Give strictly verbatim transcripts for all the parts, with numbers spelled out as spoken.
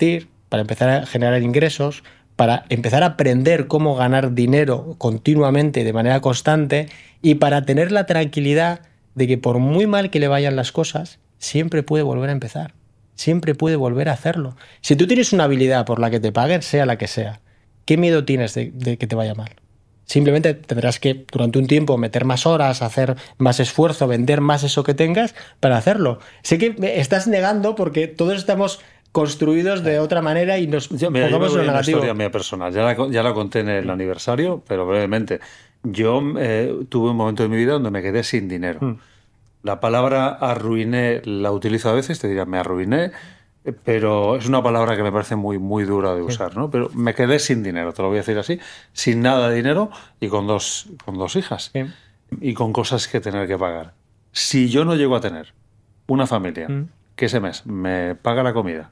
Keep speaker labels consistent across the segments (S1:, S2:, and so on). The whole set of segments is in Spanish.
S1: invertir, para empezar a generar ingresos, para empezar a aprender cómo ganar dinero continuamente, de manera constante, y para tener la tranquilidad de que por muy mal que le vayan las cosas, siempre puede volver a empezar. Siempre puede volver a hacerlo. Si tú tienes una habilidad por la que te paguen, sea la que sea, ¿qué miedo tienes de, de que te vaya mal? Simplemente tendrás que durante un tiempo meter más horas, hacer más esfuerzo, vender más eso que tengas para hacerlo. Sé que me estás negando porque todos estamos construidos de otra manera y nos
S2: yo, mira,
S1: pongamos
S2: yo me voy
S1: en lo
S2: a una
S1: negativo.
S2: historia mía personal. Ya la, ya la conté en el aniversario, pero brevemente. Yo eh, tuve un momento de mi vida donde me quedé sin dinero.
S1: Mm.
S2: La palabra arruiné la utilizo a veces, te diría me arruiné, eh, pero es una palabra que me parece muy, muy dura de usar, ¿no? Pero me quedé sin dinero, te lo voy a decir así, sin nada de dinero y con dos, con dos hijas
S1: Sí.
S2: y con cosas que tener que pagar. Si yo no llego a tener una familia
S1: Mm.
S2: que ese mes me paga la comida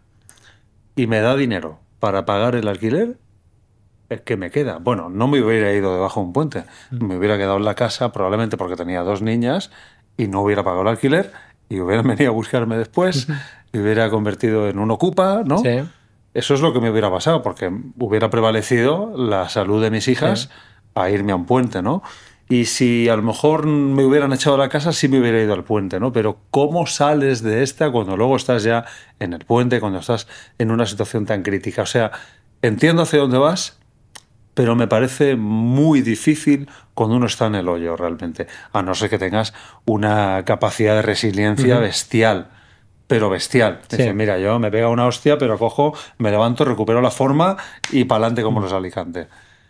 S2: y me da dinero para pagar el alquiler, ¿qué me queda? Bueno, no me hubiera ido debajo de un puente. Me hubiera quedado en la casa, probablemente porque tenía dos niñas y no hubiera pagado el alquiler y hubieran venido a buscarme después y hubiera convertido en un ocupa, ¿no?
S1: Sí.
S2: Eso es lo que me hubiera pasado, porque hubiera prevalecido la salud de mis hijas
S1: Sí.
S2: a irme a un puente, ¿no? Y si a lo mejor me hubieran echado a la casa, sí me hubiera ido al puente, ¿no? Pero ¿cómo sales de esta cuando luego estás ya en el puente, cuando estás en una situación tan crítica? O sea, entiendo hacia dónde vas, pero me parece muy difícil cuando uno está en el hoyo realmente, a no ser que tengas una capacidad de resiliencia
S1: Ujú.
S2: bestial, pero bestial.
S1: Sí.
S2: Dice, mira, yo me pega una hostia, pero cojo, me levanto, recupero la forma y para adelante como los Alicantes.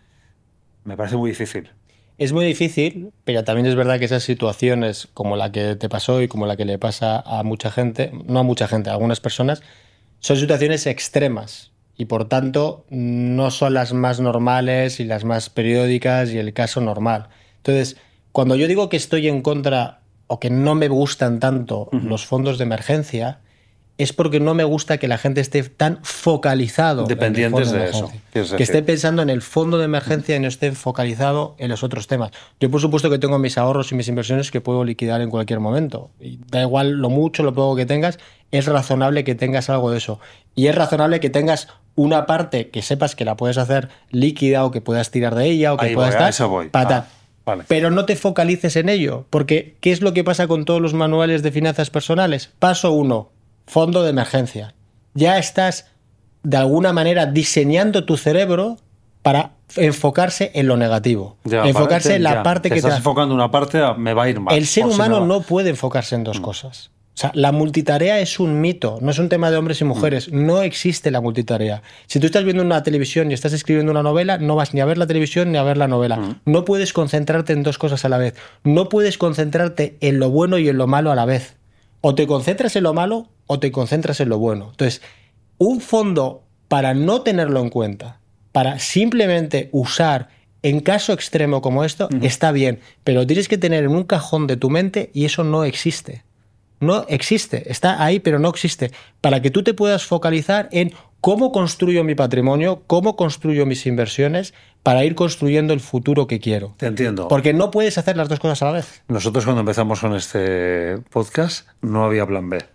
S2: Me parece muy difícil.
S1: Es muy difícil, pero también es verdad que esas situaciones como la que te pasó y como la que le pasa a mucha gente, no a mucha gente, a algunas personas, son situaciones extremas y por tanto no son las más normales y las más periódicas y el caso normal. Entonces, cuando yo digo que estoy en contra o que no me gustan tanto
S2: Ujú.
S1: los fondos de emergencia, es porque no me gusta que la gente esté tan focalizado
S2: Dependientes
S1: en el fondo de,
S2: de eso,
S1: emergencia.
S2: quieres
S1: Que
S2: decir.
S1: esté pensando en el fondo de emergencia y no esté focalizado en los otros temas. Yo, por supuesto, que tengo mis ahorros y mis inversiones que puedo liquidar en cualquier momento. Y da igual lo mucho, lo poco que tengas, es razonable que tengas algo de eso. Y es razonable que tengas una parte que sepas que la puedes hacer líquida o que puedas tirar de ella o que
S2: Ahí
S1: puedas
S2: voy, a
S1: dar.
S2: eso voy.
S1: Para
S2: Ah, vale.
S1: Pero no te focalices en ello, porque ¿qué es lo que pasa con todos los manuales de finanzas personales? Paso uno, fondo de emergencia. Ya estás, de alguna manera, diseñando tu cerebro para enfocarse en lo negativo.
S2: Ya,
S1: enfocarse
S2: para-
S1: en la
S2: ya,
S1: parte
S2: te
S1: que te...
S2: estás enfocando en una parte, a, me va a ir mal.
S1: El ser
S2: o se me
S1: humano
S2: va.
S1: no puede enfocarse en dos cosas. O sea, la multitarea es un mito, no es un tema de hombres y mujeres. No existe la multitarea. Si tú estás viendo una televisión y estás escribiendo una novela, no vas ni a ver la televisión ni a ver la novela.
S2: Mm.
S1: No puedes concentrarte en dos cosas a la vez. No puedes concentrarte en lo bueno y en lo malo a la vez. O te concentras en lo malo o te concentras en lo bueno. Entonces, un fondo para no tenerlo en cuenta, para simplemente usar en caso extremo como esto,
S2: Ujú.
S1: está bien, pero tienes que tener en un cajón de tu mente y eso no existe. No existe, está ahí, pero no existe. Para que tú te puedas focalizar en cómo construyo mi patrimonio, cómo construyo mis inversiones para ir construyendo el futuro que quiero.
S2: Te entiendo.
S1: Porque no puedes hacer las dos cosas a la vez.
S2: Nosotros cuando empezamos con este podcast no había plan B.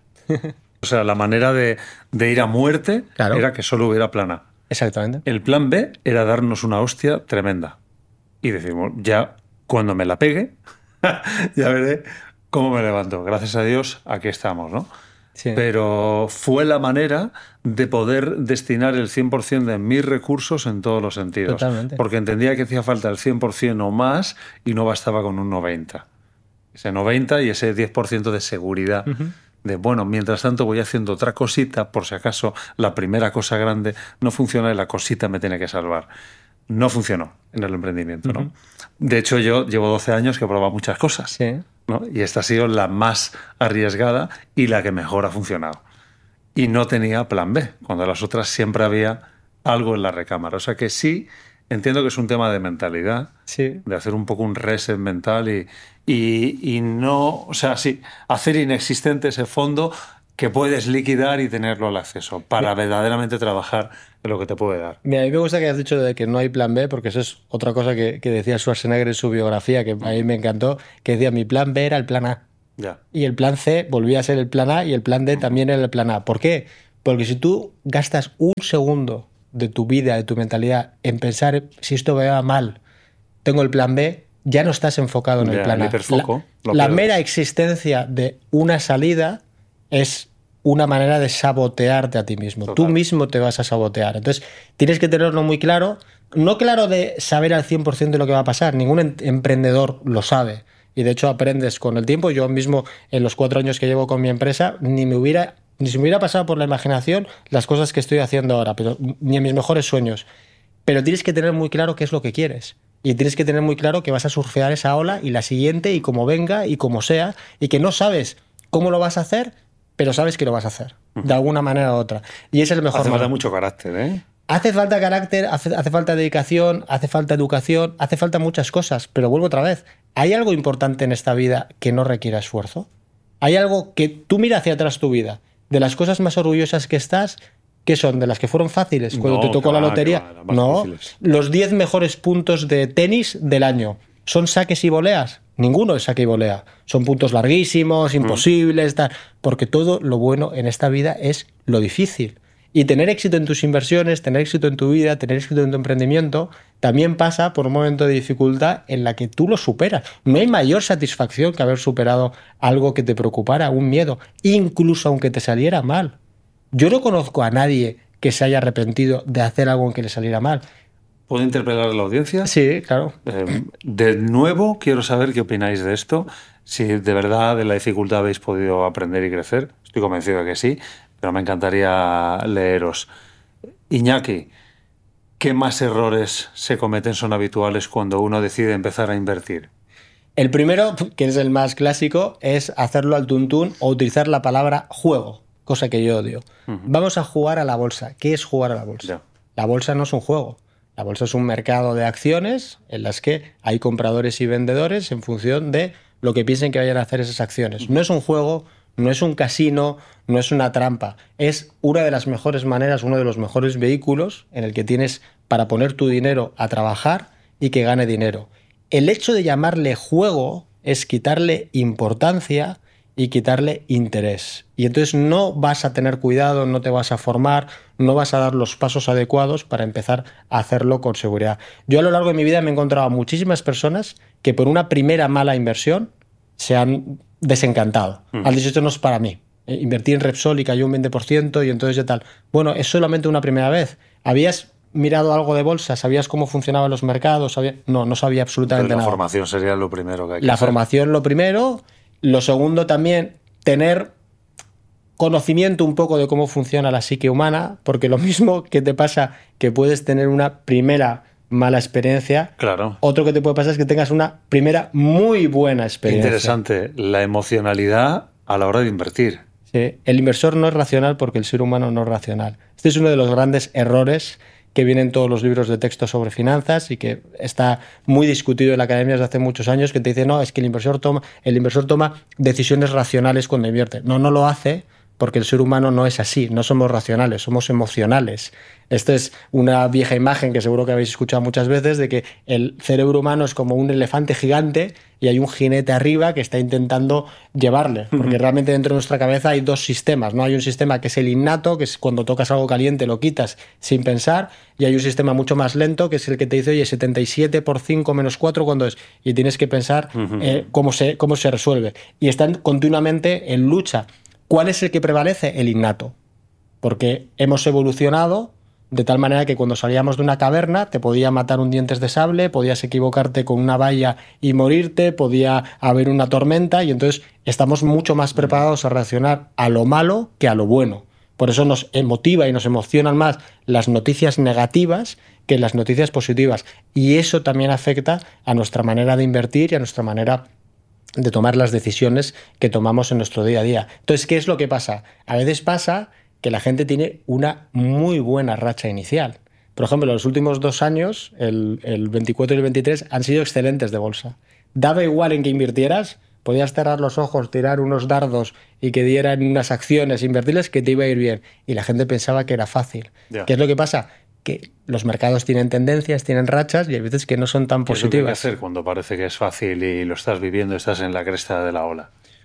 S2: O sea, la manera de, de ir a muerte
S1: Claro.
S2: era que solo hubiera plan A.
S1: Exactamente.
S2: El plan B era darnos una hostia tremenda. Y decimos, ya cuando me la pegue, ya veré cómo me levanto. Gracias a Dios, aquí estamos, ¿no?
S1: Sí.
S2: Pero fue la manera de poder destinar el cien por ciento de mis recursos en todos los sentidos.
S1: Totalmente.
S2: Porque entendía que hacía falta el cien por ciento o más y no bastaba con un noventa por ciento. Ese noventa por ciento y ese diez por ciento de seguridad.
S1: Ujú.
S2: De, bueno, mientras tanto voy haciendo otra cosita, por si acaso la primera cosa grande no funciona y la cosita me tiene que salvar. No funcionó en el emprendimiento, ¿no?
S1: Ujú.
S2: De hecho, yo llevo doce años que he probado muchas cosas.
S1: Sí.
S2: ¿no? Y esta ha sido la más arriesgada y la que mejor ha funcionado. Y no tenía plan B, cuando las otras siempre había algo en la recámara. O sea que sí, entiendo que es un tema de mentalidad,
S1: Sí.
S2: de hacer un poco un reset mental y, y, y no, o sea, sí, hacer inexistente ese fondo que puedes liquidar y tenerlo al acceso para verdaderamente trabajar en lo que te puede dar.
S1: Mira, a mí me gusta que hayas dicho de que no hay plan B, porque eso es otra cosa que, que decía Schwarzenegger en su biografía, que a mí me encantó, que decía, mi plan B era el plan A.
S2: Ya.
S1: Y el plan C volvía a ser el plan A y el plan D también era el plan A. ¿Por qué? Porque si tú gastas un segundo de tu vida, de tu mentalidad, en pensar si esto me va mal, tengo el plan B, ya no estás enfocado en el
S2: Ya,
S1: plan
S2: el
S1: A.
S2: hiperfoco,
S1: La,
S2: lo
S1: la
S2: pierdes.
S1: mera existencia de una salida es una manera de sabotearte a ti mismo.
S2: Total.
S1: Tú mismo te vas a sabotear. Entonces, tienes que tenerlo muy claro. No claro de saber al cien por ciento de lo que va a pasar. Ningún em- emprendedor lo sabe. Y de hecho aprendes con el tiempo. Yo mismo, en los cuatro años que llevo con mi empresa, ni me hubiera, ni se me hubiera pasado por la imaginación las cosas que estoy haciendo ahora, pero ni en mis mejores sueños. Pero tienes que tener muy claro qué es lo que quieres. Y tienes que tener muy claro que vas a surfear esa ola y la siguiente y como venga y como sea. Y que no sabes cómo lo vas a hacer, pero sabes que lo vas a hacer. De alguna manera u otra. Y ese es el mejor
S2: Hace falta
S1: modo.
S2: mucho carácter, ¿eh?
S1: Hace falta carácter, hace, hace falta dedicación, hace falta educación, hace falta muchas cosas. Pero vuelvo otra vez. ¿Hay algo importante en esta vida que no requiera esfuerzo? ¿Hay algo que tú mira hacia atrás tu vida? De las cosas más orgullosas que estás, ¿qué son? ¿De las que fueron fáciles cuando
S2: No,
S1: te tocó
S2: que
S1: la
S2: va,
S1: lotería?
S2: que va, las más
S1: No.
S2: difíciles.
S1: Los diez mejores puntos de tenis del año. ¿Son saques y voleas? Ninguno es saque y volea. Son puntos larguísimos, imposibles, tal. Porque todo lo bueno en esta vida es lo difícil. Y tener éxito en tus inversiones, tener éxito en tu vida, tener éxito en tu emprendimiento, también pasa por un momento de dificultad en la que tú lo superas. No hay mayor satisfacción que haber superado algo que te preocupara, un miedo, incluso aunque te saliera mal. Yo no conozco a nadie que se haya arrepentido de hacer algo que le saliera mal.
S2: ¿Puedo interpelar a la audiencia?
S1: Sí, claro.
S2: Eh, de nuevo, quiero saber qué opináis de esto. Si de verdad de la dificultad habéis podido aprender y crecer. Estoy convencido de que sí, pero me encantaría leeros. Iñaki, ¿qué más errores se cometen, son habituales cuando uno decide empezar a invertir?
S1: El primero, que es el más clásico, es hacerlo al tuntún o utilizar la palabra juego, cosa que yo odio. Uh-huh. Vamos a jugar a la bolsa. ¿Qué es jugar a la bolsa?
S2: Ya.
S1: La bolsa no es un juego. La bolsa es un mercado de acciones en las que hay compradores y vendedores en función de lo que piensen que vayan a hacer esas acciones. No es un juego, no es un casino, no es una trampa. Es una de las mejores maneras, uno de los mejores vehículos en el que tienes para poner tu dinero a trabajar y que gane dinero. El hecho de llamarle juego es quitarle importancia y quitarle interés. Y entonces no vas a tener cuidado, no te vas a formar, no vas a dar los pasos adecuados para empezar a hacerlo con seguridad. Yo a lo largo de mi vida me he encontrado a muchísimas personas que por una primera mala inversión se han desencantado. Mm. Han dicho, esto no es para mí. Eh, invertí en Repsol y cayó un veinte por ciento y entonces ya tal. Bueno, es solamente una primera vez. ¿Habías mirado algo de bolsa? ¿Sabías cómo funcionaban los mercados? ¿Sabía? No, no sabía absolutamente
S2: Entonces, la
S1: nada.
S2: La formación sería lo primero que hay que
S1: La
S2: hacer.
S1: formación lo primero. Lo segundo también, tener conocimiento un poco de cómo funciona la psique humana, porque lo mismo que te pasa que puedes tener una primera mala experiencia,
S2: claro.
S1: Otro que te puede pasar es que tengas una primera muy buena experiencia.
S2: Interesante, la emocionalidad a la hora de invertir.
S1: Sí. El inversor no es racional porque el ser humano no es racional. Este es uno de los grandes errores que vienen en todos los libros de texto sobre finanzas y que está muy discutido en la academia desde hace muchos años, que te dice, no, es que el inversor toma, el inversor toma decisiones racionales cuando invierte. No, no lo hace porque el ser humano no es así, no somos racionales, somos emocionales. Esta es una vieja imagen que seguro que habéis escuchado muchas veces de que el cerebro humano es como un elefante gigante y hay un jinete arriba que está intentando llevarle, porque realmente dentro de nuestra cabeza hay dos sistemas, ¿no? Hay un sistema que es el innato, que es cuando tocas algo caliente lo quitas sin pensar, y hay un sistema mucho más lento que es el que te dice, oye, setenta y siete por cinco menos cuatro cuando es, y tienes que pensar eh, cómo se, cómo se resuelve. Y están continuamente en lucha. ¿Cuál es el que prevalece? El innato. Porque hemos evolucionado de tal manera que cuando salíamos de una caverna te podía matar un dientes de sable, podías equivocarte con una valla y morirte, podía haber una tormenta y entonces estamos mucho más preparados a reaccionar a lo malo que a lo bueno. Por eso nos motiva y nos emocionan más las noticias negativas que las noticias positivas. Y eso también afecta a nuestra manera de invertir y a nuestra manera de tomar las decisiones que tomamos en nuestro día a día. Entonces, ¿qué es lo que pasa? A veces pasa que la gente tiene una muy buena racha inicial. Por ejemplo, los últimos dos años, el, el veinticuatro y el veintitrés, han sido excelentes de bolsa. Daba igual en que invirtieras, podías cerrar los ojos, tirar unos dardos y que dieran unas acciones, invertirles, que te iba a ir bien. Y la gente pensaba que era fácil. Yeah. ¿Qué es lo que pasa? Que los mercados tienen tendencias, tienen rachas y hay veces que no son tan positivas.
S2: ¿Qué es lo que hay que hacer cuando parece que es fácil y lo estás viviendo, estás en la cresta de la ola?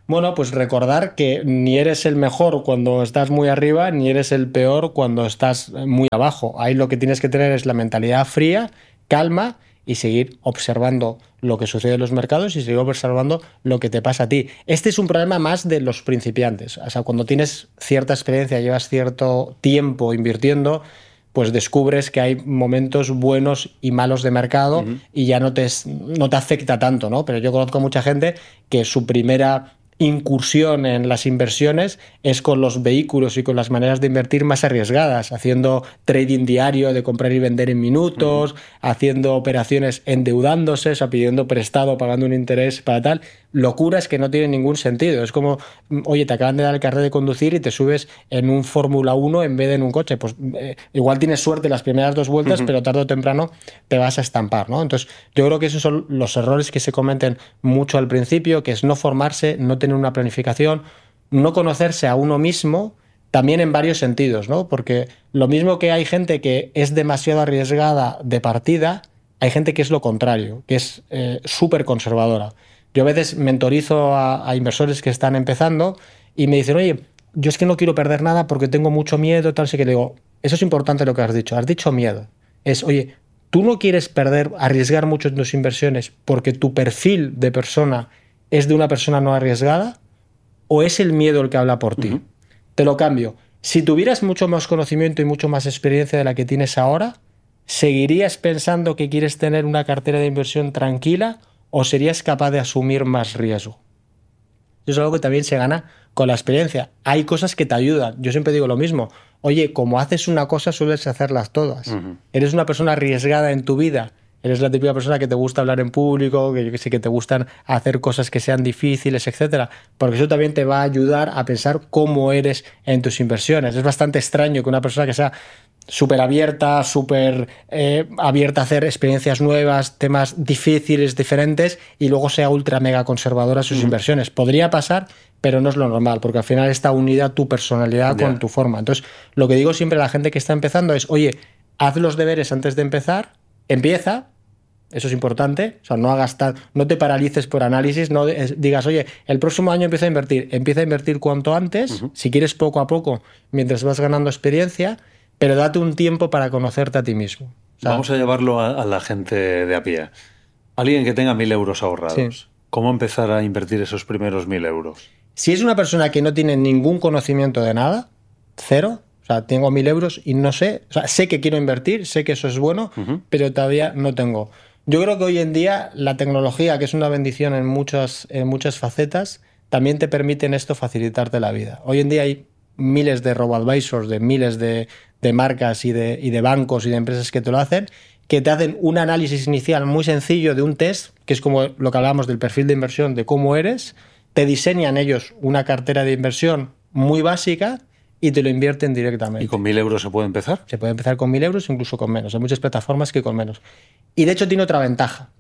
S1: Bueno, pues recordar que ni eres el mejor cuando estás muy arriba, ni eres el peor cuando estás muy abajo. Ahí lo que tienes que tener es la mentalidad fría, calma y seguir observando lo que sucede en los mercados y seguir observando lo que te pasa a ti. Este es un problema más de los principiantes. O sea, cuando tienes cierta experiencia, llevas cierto tiempo invirtiendo, pues descubres que hay momentos buenos y malos de mercado uh-huh. y ya no te, no te afecta tanto, ¿no? Pero yo conozco mucha gente que su primera incursión en las inversiones es con los vehículos y con las maneras de invertir más arriesgadas, haciendo trading diario de comprar y vender en minutos, uh-huh. haciendo operaciones endeudándose, o sea, pidiendo prestado, pagando un interés para tal, locuras que no tienen ningún sentido. Es como, oye, te acaban de dar el carnet de conducir y te subes en un Fórmula uno en vez de en un coche. Pues eh, igual tienes suerte las primeras dos vueltas, uh-huh. pero tarde o temprano te vas a estampar, ¿no? Entonces, yo creo que esos son los errores que se cometen mucho al principio, que es no formarse, no tener una planificación, no conocerse a uno mismo, también en varios sentidos, ¿no? Porque lo mismo que hay gente que es demasiado arriesgada de partida, hay gente que es lo contrario, que es eh, súper conservadora. Yo a veces mentorizo a, a inversores que están empezando y me dicen, oye, yo es que no quiero perder nada porque tengo mucho miedo, tal, así que le digo, eso es importante lo que has dicho, has dicho miedo. Es, oye, tú no quieres perder, arriesgar mucho en tus inversiones porque tu perfil de persona es de una persona no arriesgada, o es el miedo el que habla por ti. Uh-huh. Te lo cambio. Si tuvieras mucho más conocimiento y mucho más experiencia de la que tienes ahora, ¿seguirías pensando que quieres tener una cartera de inversión tranquila o serías capaz de asumir más riesgo? Eso es algo que también se gana con la experiencia. Hay cosas que te ayudan. Yo siempre digo lo mismo. Oye, como haces una cosa, sueles hacerlas todas. Uh-huh. Eres una persona arriesgada en tu vida. Eres la típica persona que te gusta hablar en público, que yo que sé, que te gustan hacer cosas que sean difíciles, etcétera. Porque eso también te va a ayudar a pensar cómo eres en tus inversiones. Es bastante extraño que una persona que sea súper abierta, súper eh, abierta a hacer experiencias nuevas, temas difíciles, diferentes, y luego sea ultra mega conservadora en sus mm. inversiones. Podría pasar, pero no es lo normal, porque al final está unida tu personalidad yeah. con tu forma. Entonces, lo que digo siempre a la gente que está empezando es, oye, haz los deberes antes de empezar, empieza, eso es importante, o sea, no hagas tan, no te paralices por análisis, no digas, oye, el próximo año empieza a invertir, empieza a invertir cuanto antes, uh-huh. si quieres poco a poco, mientras vas ganando experiencia, pero date un tiempo para conocerte a ti mismo. O sea,
S2: vamos a llevarlo a, a la gente de a pie. Alguien que tenga mil euros ahorrados, sí. ¿cómo empezar a invertir esos primeros mil euros?
S1: Si es una persona que no tiene ningún conocimiento de nada, cero, o sea, tengo mil euros y no sé, o sea, sé que quiero invertir, sé que eso es bueno, uh-huh. pero todavía no tengo. Yo creo que hoy en día la tecnología, que es una bendición en muchas, en muchas facetas, también te permiten esto facilitarte la vida. Hoy en día hay miles de robo-advisors, de miles de, de marcas y de, y de bancos y de empresas que te lo hacen, que te hacen un análisis inicial muy sencillo de un test, que es como lo que hablábamos del perfil de inversión, de cómo eres, te diseñan ellos una cartera de inversión muy básica y te lo invierten directamente.
S2: ¿Y con mil euros se puede empezar?
S1: Se puede empezar con mil euros, incluso con menos. Hay muchas plataformas que con menos. Y de hecho tiene otra ventaja.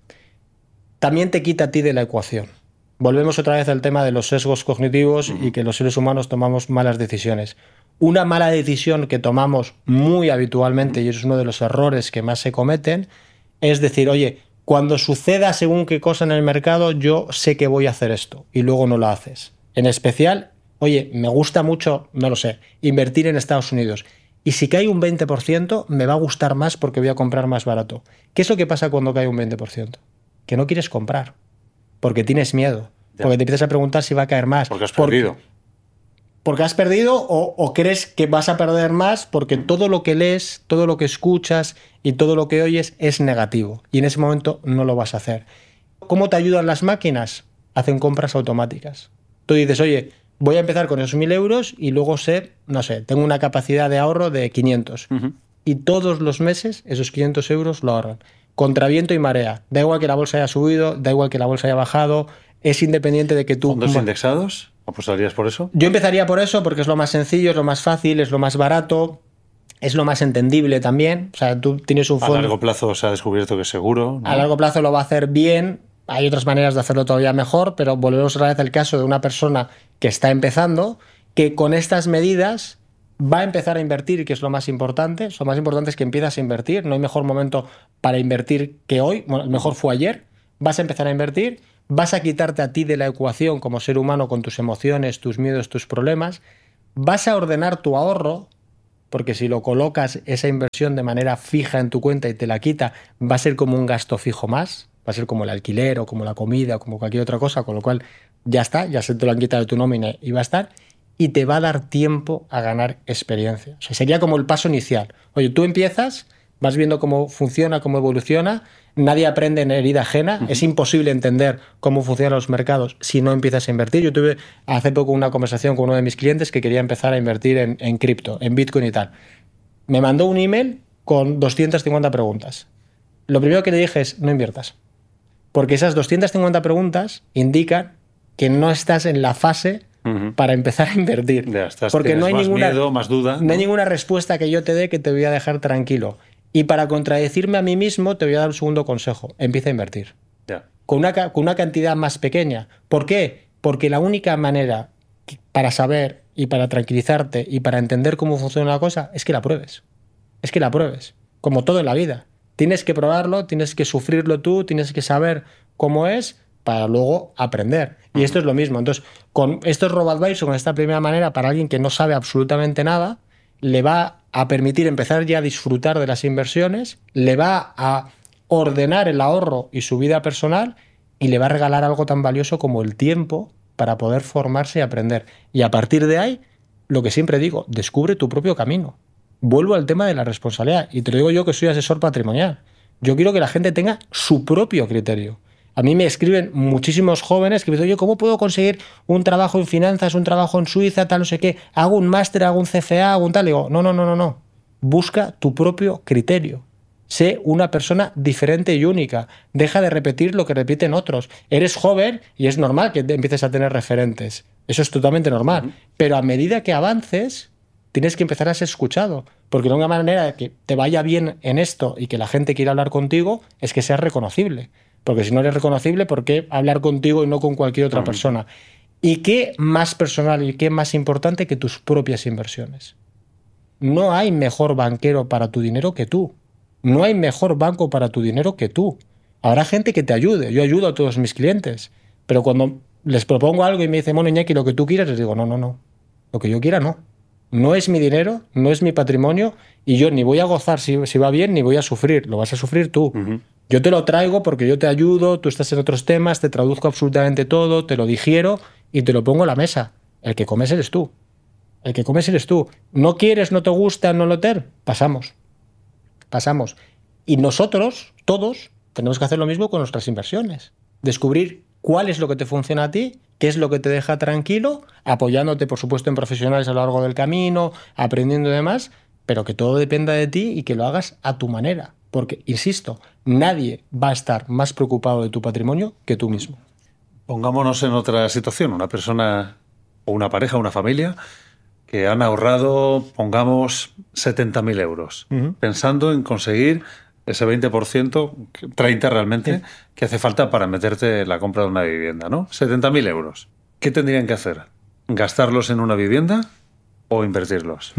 S1: También te quita a ti de la ecuación. Volvemos otra vez al tema de los sesgos cognitivos uh-huh. y que los seres humanos tomamos malas decisiones. Una mala decisión que tomamos muy habitualmente, uh-huh. y es uno de los errores que más se cometen, es decir, oye, cuando suceda según qué cosa en el mercado, yo sé que voy a hacer esto, y luego no lo haces. En especial, oye, me gusta mucho, no lo sé, invertir en Estados Unidos. Y si cae un veinte por ciento, me va a gustar más porque voy a comprar más barato. ¿Qué es lo que pasa cuando cae un veinte por ciento? Que no quieres comprar, porque tienes miedo, ya. porque te empiezas a preguntar si va a caer más.
S2: Porque has perdido.
S1: Porque, porque has perdido o, o crees que vas a perder más porque mm. todo lo que lees, todo lo que escuchas y todo lo que oyes es negativo. Y en ese momento no lo vas a hacer. ¿Cómo te ayudan las máquinas? Hacen compras automáticas. Tú dices, oye, voy a empezar con esos mil euros y luego sé, no sé, tengo una capacidad de ahorro de quinientos. Uh-huh. Y todos los meses esos quinientos euros lo ahorran. Contra viento y marea. Da igual que la bolsa haya subido, da igual que la bolsa haya bajado, es independiente de que tú...
S2: ¿Fondos indexados? ¿Apostarías por eso?
S1: Yo empezaría por eso porque es lo más sencillo, es lo más fácil, es lo más barato, es lo más entendible también. O sea, tú tienes un fondo...
S2: A largo plazo se ha descubierto que es seguro, ¿no?
S1: A largo plazo lo va a hacer bien. Hay otras maneras de hacerlo todavía mejor, pero volvemos otra vez al caso de una persona que está empezando, que con estas medidas va a empezar a invertir, que es lo más importante. Lo más importante es que empiezas a invertir. No hay mejor momento para invertir que hoy. Bueno, el mejor fue ayer. Vas a empezar a invertir, vas a quitarte a ti de la ecuación como ser humano con tus emociones, tus miedos, tus problemas, vas a ordenar tu ahorro, porque si lo colocas esa inversión de manera fija en tu cuenta y te la quita, va a ser como un gasto fijo más, va a ser como el alquiler o como la comida o como cualquier otra cosa, con lo cual ya está, ya se te lo han quitado de tu nómina y va a estar, y te va a dar tiempo a ganar experiencia. O sea, sería como el paso inicial. Oye, tú empiezas, vas viendo cómo funciona, cómo evoluciona, nadie aprende en herida ajena, uh-huh. Es imposible entender cómo funcionan los mercados si no empiezas a invertir. Yo tuve hace poco una conversación con uno de mis clientes que quería empezar a invertir en, en cripto, en Bitcoin y tal. Me mandó un email con doscientas cincuenta preguntas. Lo primero que le dije es, no inviertas. Porque esas doscientas cincuenta preguntas indican que no estás en la fase uh-huh. para empezar a invertir.
S2: Ya estás,
S1: porque no hay
S2: más
S1: ninguna,
S2: miedo, más duda.
S1: No, no hay ninguna respuesta que yo te dé que te voy a dejar tranquilo. Y para contradecirme a mí mismo, te voy a dar un segundo consejo. Empieza a invertir.
S2: Ya.
S1: Con una, con una cantidad más pequeña. ¿Por qué? Porque la única manera para saber y para tranquilizarte y para entender cómo funciona una cosa es que la pruebes. Es que la pruebes. Como todo en la vida. Tienes que probarlo, tienes que sufrirlo tú, tienes que saber cómo es para luego aprender. Y esto es lo mismo. Entonces, con estos robo-advisor, con esta primera manera, para alguien que no sabe absolutamente nada, le va a permitir empezar ya a disfrutar de las inversiones, le va a ordenar el ahorro y su vida personal y le va a regalar algo tan valioso como el tiempo para poder formarse y aprender. Y a partir de ahí, lo que siempre digo, descubre tu propio camino. Vuelvo al tema de la responsabilidad. Y te lo digo yo que soy asesor patrimonial. Yo quiero que la gente tenga su propio criterio. A mí me escriben muchísimos jóvenes que me dicen, oye, ¿cómo puedo conseguir un trabajo en finanzas, un trabajo en Suiza, tal, no sé qué? Hago un máster, hago un C F A, hago un tal. Y digo, no, no, no, no, no. Busca tu propio criterio. Sé una persona diferente y única. Deja de repetir lo que repiten otros. Eres joven y es normal que empieces a tener referentes. Eso es totalmente normal. Uh-huh. Pero a medida que avances, tienes que empezar a ser escuchado. Porque la única manera de que te vaya bien en esto y que la gente quiera hablar contigo es que seas reconocible. Porque si no eres reconocible, ¿por qué hablar contigo y no con cualquier otra uh-huh. persona? ¿Y qué más personal y qué más importante que tus propias inversiones? No hay mejor banquero para tu dinero que tú. No hay mejor banco para tu dinero que tú. Habrá gente que te ayude. Yo ayudo a todos mis clientes. Pero cuando les propongo algo y me dicen, bueno, Iñaki, lo que tú quieras, les digo, no, no, no. Lo que yo quiera, no. No es mi dinero, no es mi patrimonio y yo ni voy a gozar si, si va bien, ni voy a sufrir. Lo vas a sufrir tú. Uh-huh. Yo te lo traigo porque yo te ayudo, tú estás en otros temas, te traduzco absolutamente todo, te lo digiero y te lo pongo a la mesa. El que comes eres tú. El que comes eres tú. ¿No quieres, no te gusta, no lo ter? Pasamos. Pasamos. Y nosotros, todos, tenemos que hacer lo mismo con nuestras inversiones. Descubrir cuál es lo que te funciona a ti, qué es lo que te deja tranquilo, apoyándote, por supuesto, en profesionales a lo largo del camino, aprendiendo y demás, pero que todo dependa de ti y que lo hagas a tu manera. Porque, insisto, nadie va a estar más preocupado de tu patrimonio que tú mismo.
S2: Pongámonos en otra situación. Una persona o una pareja, una familia, que han ahorrado, pongamos, setenta mil euros, uh-huh. pensando en conseguir ese veinte por ciento, treinta por ciento realmente, sí. que hace falta para meterte en la compra de una vivienda, ¿no? setenta mil euros. ¿Qué tendrían que hacer? ¿Gastarlos en una vivienda o invertirlos?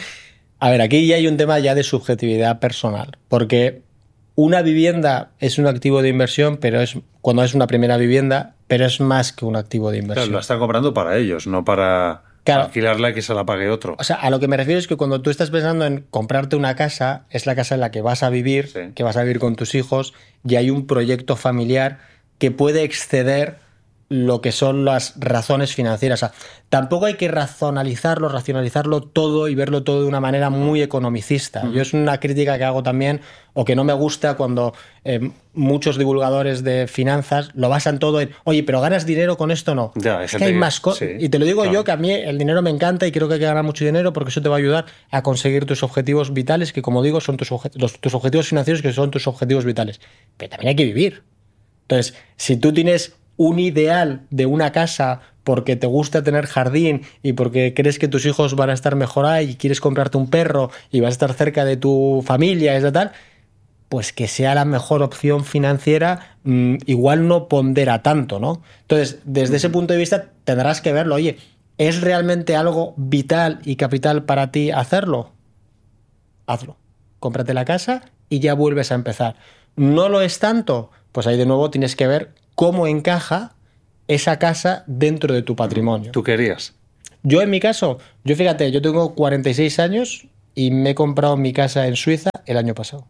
S1: A ver, aquí ya hay un tema ya de subjetividad personal, porque una vivienda es un activo de inversión, pero es cuando es una primera vivienda, pero es más que un activo de inversión.
S2: Claro, la están comprando para ellos, no para claro. alquilarla y que se la pague otro.
S1: O sea, a lo que me refiero es que cuando tú estás pensando en comprarte una casa, es la casa en la que vas a vivir, sí. que vas a vivir con tus hijos, y hay un proyecto familiar que puede exceder lo que son las razones financieras. O sea, tampoco hay que racionalizarlo, racionalizarlo todo y verlo todo de una manera muy economicista. Uh-huh. Yo es una crítica que hago también, o que no me gusta cuando eh, muchos divulgadores de finanzas lo basan todo en, oye, pero ganas dinero con esto, no.
S2: Ya,
S1: es que hay más cosas. Sí, y te lo digo claro. yo, que a mí el dinero me encanta y creo que hay que ganar mucho dinero porque eso te va a ayudar a conseguir tus objetivos vitales, que como digo, son tus, obje- los, tus objetivos financieros, que son tus objetivos vitales. Pero también hay que vivir. Entonces, si tú tienes un ideal de una casa porque te gusta tener jardín y porque crees que tus hijos van a estar mejor ahí y quieres comprarte un perro y vas a estar cerca de tu familia y tal, pues que sea la mejor opción financiera, mmm, igual no pondera tanto, ¿no? Entonces, desde ese punto de vista tendrás que verlo. Oye, ¿es realmente algo vital y capital para ti hacerlo? Hazlo. Cómprate la casa y ya vuelves a empezar. ¿No lo es tanto? Pues ahí de nuevo tienes que ver cómo encaja esa casa dentro de tu patrimonio.
S2: ¿Tú querías?
S1: Yo en mi caso, yo fíjate, yo tengo cuarenta y seis años y me he comprado mi casa en Suiza el año pasado.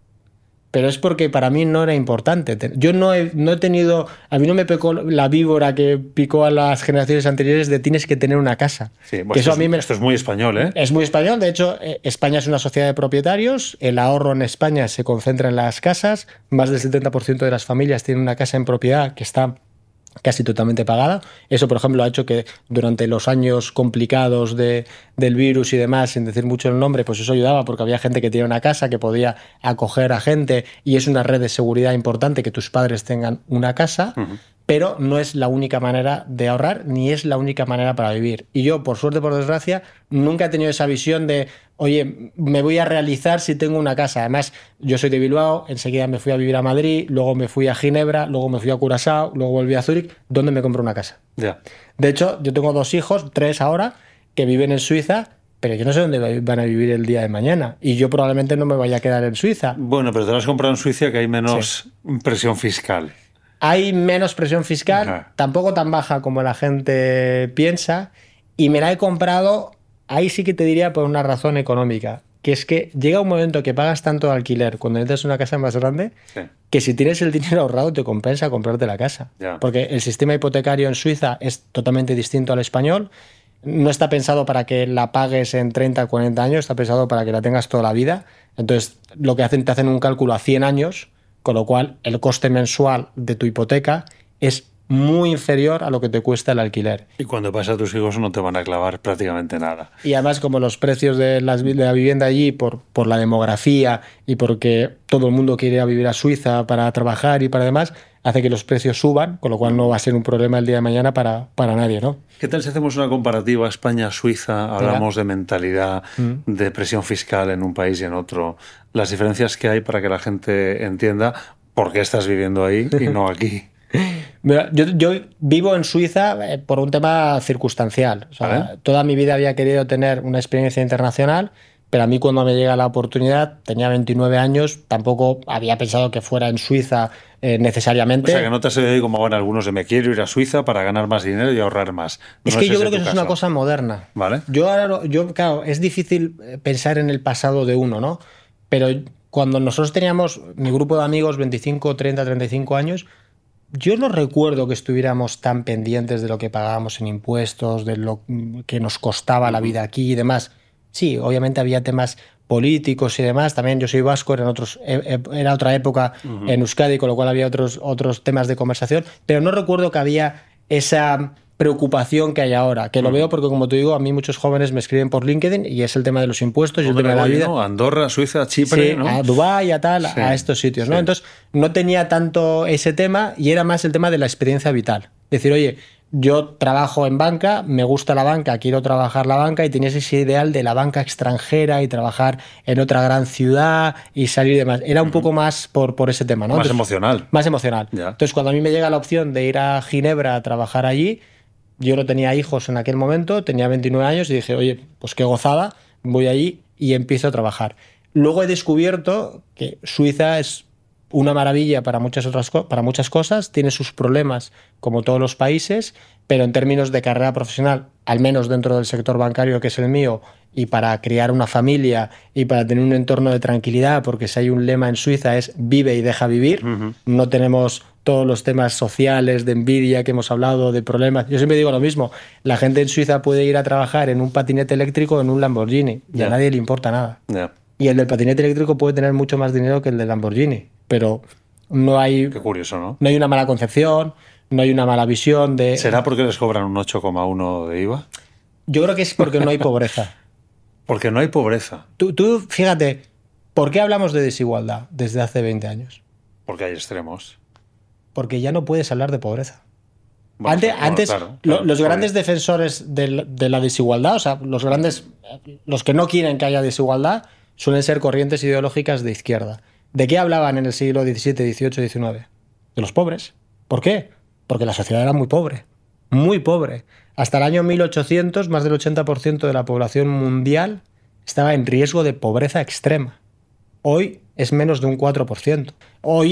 S1: Pero es porque para mí no era importante. Yo no he, no he tenido... A mí no me picó la víbora que picó a las generaciones anteriores de tienes que tener una casa.
S2: Sí, pues
S1: que eso
S2: esto,
S1: a mí me,
S2: esto es muy español, ¿eh?
S1: Es muy español. De hecho, España es una sociedad de propietarios. El ahorro en España se concentra en las casas. Más del setenta por ciento de las familias tienen una casa en propiedad que está casi totalmente pagada. Eso, por ejemplo, ha hecho que durante los años complicados de, del virus y demás, sin decir mucho el nombre, pues eso ayudaba porque había gente que tenía una casa, que podía acoger a gente, y es una red de seguridad importante que tus padres tengan una casa. Uh-huh. Pero no es la única manera de ahorrar, ni es la única manera para vivir. Y yo, por suerte, por desgracia, nunca he tenido esa visión de, oye, me voy a realizar si tengo una casa. Además, yo soy de Bilbao, enseguida me fui a vivir a Madrid, luego me fui a Ginebra, luego me fui a Curazao, luego volví a Zúrich. ¿Dónde me compro una casa?
S2: Yeah.
S1: De hecho, yo tengo dos hijos, tres ahora, que viven en Suiza, pero yo no sé dónde van a vivir el día de mañana. Y yo probablemente no me vaya a quedar en Suiza.
S2: Bueno, pero te lo has comprado en Suiza, que hay menos sí. presión fiscal.
S1: Hay menos presión fiscal, Ajá. tampoco tan baja como la gente piensa, y me la he comprado, ahí sí que te diría por una razón económica, que es que llega un momento que pagas tanto de alquiler cuando necesitas una casa más grande, sí. que si tienes el dinero ahorrado te compensa comprarte la casa.
S2: Ya.
S1: Porque el sistema hipotecario en Suiza es totalmente distinto al español, no está pensado para que la pagues en treinta o cuarenta años, está pensado para que la tengas toda la vida. Entonces, lo que hacen, te hacen un cálculo a cien años, con lo cual el coste mensual de tu hipoteca es muy inferior a lo que te cuesta el alquiler.
S2: Y cuando pasa a tus hijos no te van a clavar prácticamente nada.
S1: Y además, como los precios de, las, de la vivienda allí, por, por la demografía y porque todo el mundo quiere ir a vivir a Suiza para trabajar y para demás, hace que los precios suban, con lo cual no va a ser un problema el día de mañana para, para nadie, ¿no?
S2: ¿Qué tal si hacemos una comparativa España-Suiza? Hablamos de mentalidad, mm. de presión fiscal en un país y en otro. Las diferencias que hay para que la gente entienda por qué estás viviendo ahí y no aquí.
S1: Yo, yo vivo en Suiza por un tema circunstancial. O sea, toda mi vida había querido tener una experiencia internacional, pero a mí cuando me llega la oportunidad, tenía veintinueve años, tampoco había pensado que fuera en Suiza eh, necesariamente.
S2: O sea, que no te has oído como ahora algunos de me quiero ir a Suiza para ganar más dinero y ahorrar más. No
S1: es que
S2: es
S1: yo creo que eso
S2: caso.
S1: es una cosa moderna.
S2: ¿Vale?
S1: Yo ahora, yo, claro, es difícil pensar en el pasado de uno, ¿no? Pero cuando nosotros teníamos mi grupo de amigos, veinticinco, treinta, treinta y cinco años, yo no recuerdo que estuviéramos tan pendientes de lo que pagábamos en impuestos, de lo que nos costaba la vida aquí y demás. Sí, obviamente había temas políticos y demás. También yo soy vasco, era, otros, era otra época uh-huh. en Euskadi, con lo cual había otros, otros temas de conversación, pero no recuerdo que había esa preocupación que hay ahora, que lo uh-huh. veo porque, como te digo, a mí muchos jóvenes me escriben por LinkedIn y es el tema de los impuestos y el tema de la vida.
S2: ¿No? Andorra, Suiza, Chipre,
S1: sí,
S2: ¿no?
S1: a Dubái, a tal, sí, a estos sitios, ¿no? Sí. Entonces, no tenía tanto ese tema y era más el tema de la experiencia vital. Es decir, oye, yo trabajo en banca, me gusta la banca, quiero trabajar la banca y tenías ese ideal de la banca extranjera y trabajar en otra gran ciudad y salir de más. Era un uh-huh. poco más por, por ese tema, ¿no?
S2: Más
S1: Entonces,
S2: emocional.
S1: Más emocional.
S2: Ya.
S1: Entonces, cuando a mí me llega la opción de ir a Ginebra a trabajar allí, yo no tenía hijos en aquel momento, tenía veintinueve años y dije, oye, pues qué gozada, voy allí y empiezo a trabajar. Luego he descubierto que Suiza es una maravilla para muchas otras para muchas cosas, tiene sus problemas como todos los países, pero en términos de carrera profesional, al menos dentro del sector bancario que es el mío, y para crear una familia y para tener un entorno de tranquilidad, porque si hay un lema en Suiza es vive y deja vivir, uh-huh. no tenemos todos los temas sociales, de envidia que hemos hablado, de problemas. Yo siempre digo lo mismo, la gente en Suiza puede ir a trabajar en un patinete eléctrico o en un Lamborghini y yeah. a nadie le importa nada.
S2: Yeah.
S1: Y el del patinete eléctrico puede tener mucho más dinero que el del Lamborghini, pero no hay...
S2: Qué curioso, ¿no?
S1: No hay una mala concepción, no hay una mala visión de...
S2: ¿Será porque les cobran un ocho coma uno de I V A?
S1: Yo creo que es porque no hay pobreza.
S2: Porque no hay pobreza.
S1: Tú, tú, fíjate, ¿por qué hablamos de desigualdad desde hace veinte años?
S2: Porque hay extremos.
S1: Porque ya no puedes hablar de pobreza.
S2: Bueno,
S1: antes,
S2: bueno,
S1: antes
S2: claro,
S1: lo,
S2: claro,
S1: los grandes
S2: obvio.
S1: defensores de, de la desigualdad, o sea, los grandes, los que no quieren que haya desigualdad, suelen ser corrientes ideológicas de izquierda. ¿De qué hablaban en el siglo diecisiete, dieciocho, diecinueve? De los pobres. ¿Por qué? Porque la sociedad era muy pobre. Muy pobre. Hasta el año mil ochocientos, más del ochenta por ciento de la población mundial estaba en riesgo de pobreza extrema. Hoy es menos de un cuatro por ciento. Hoy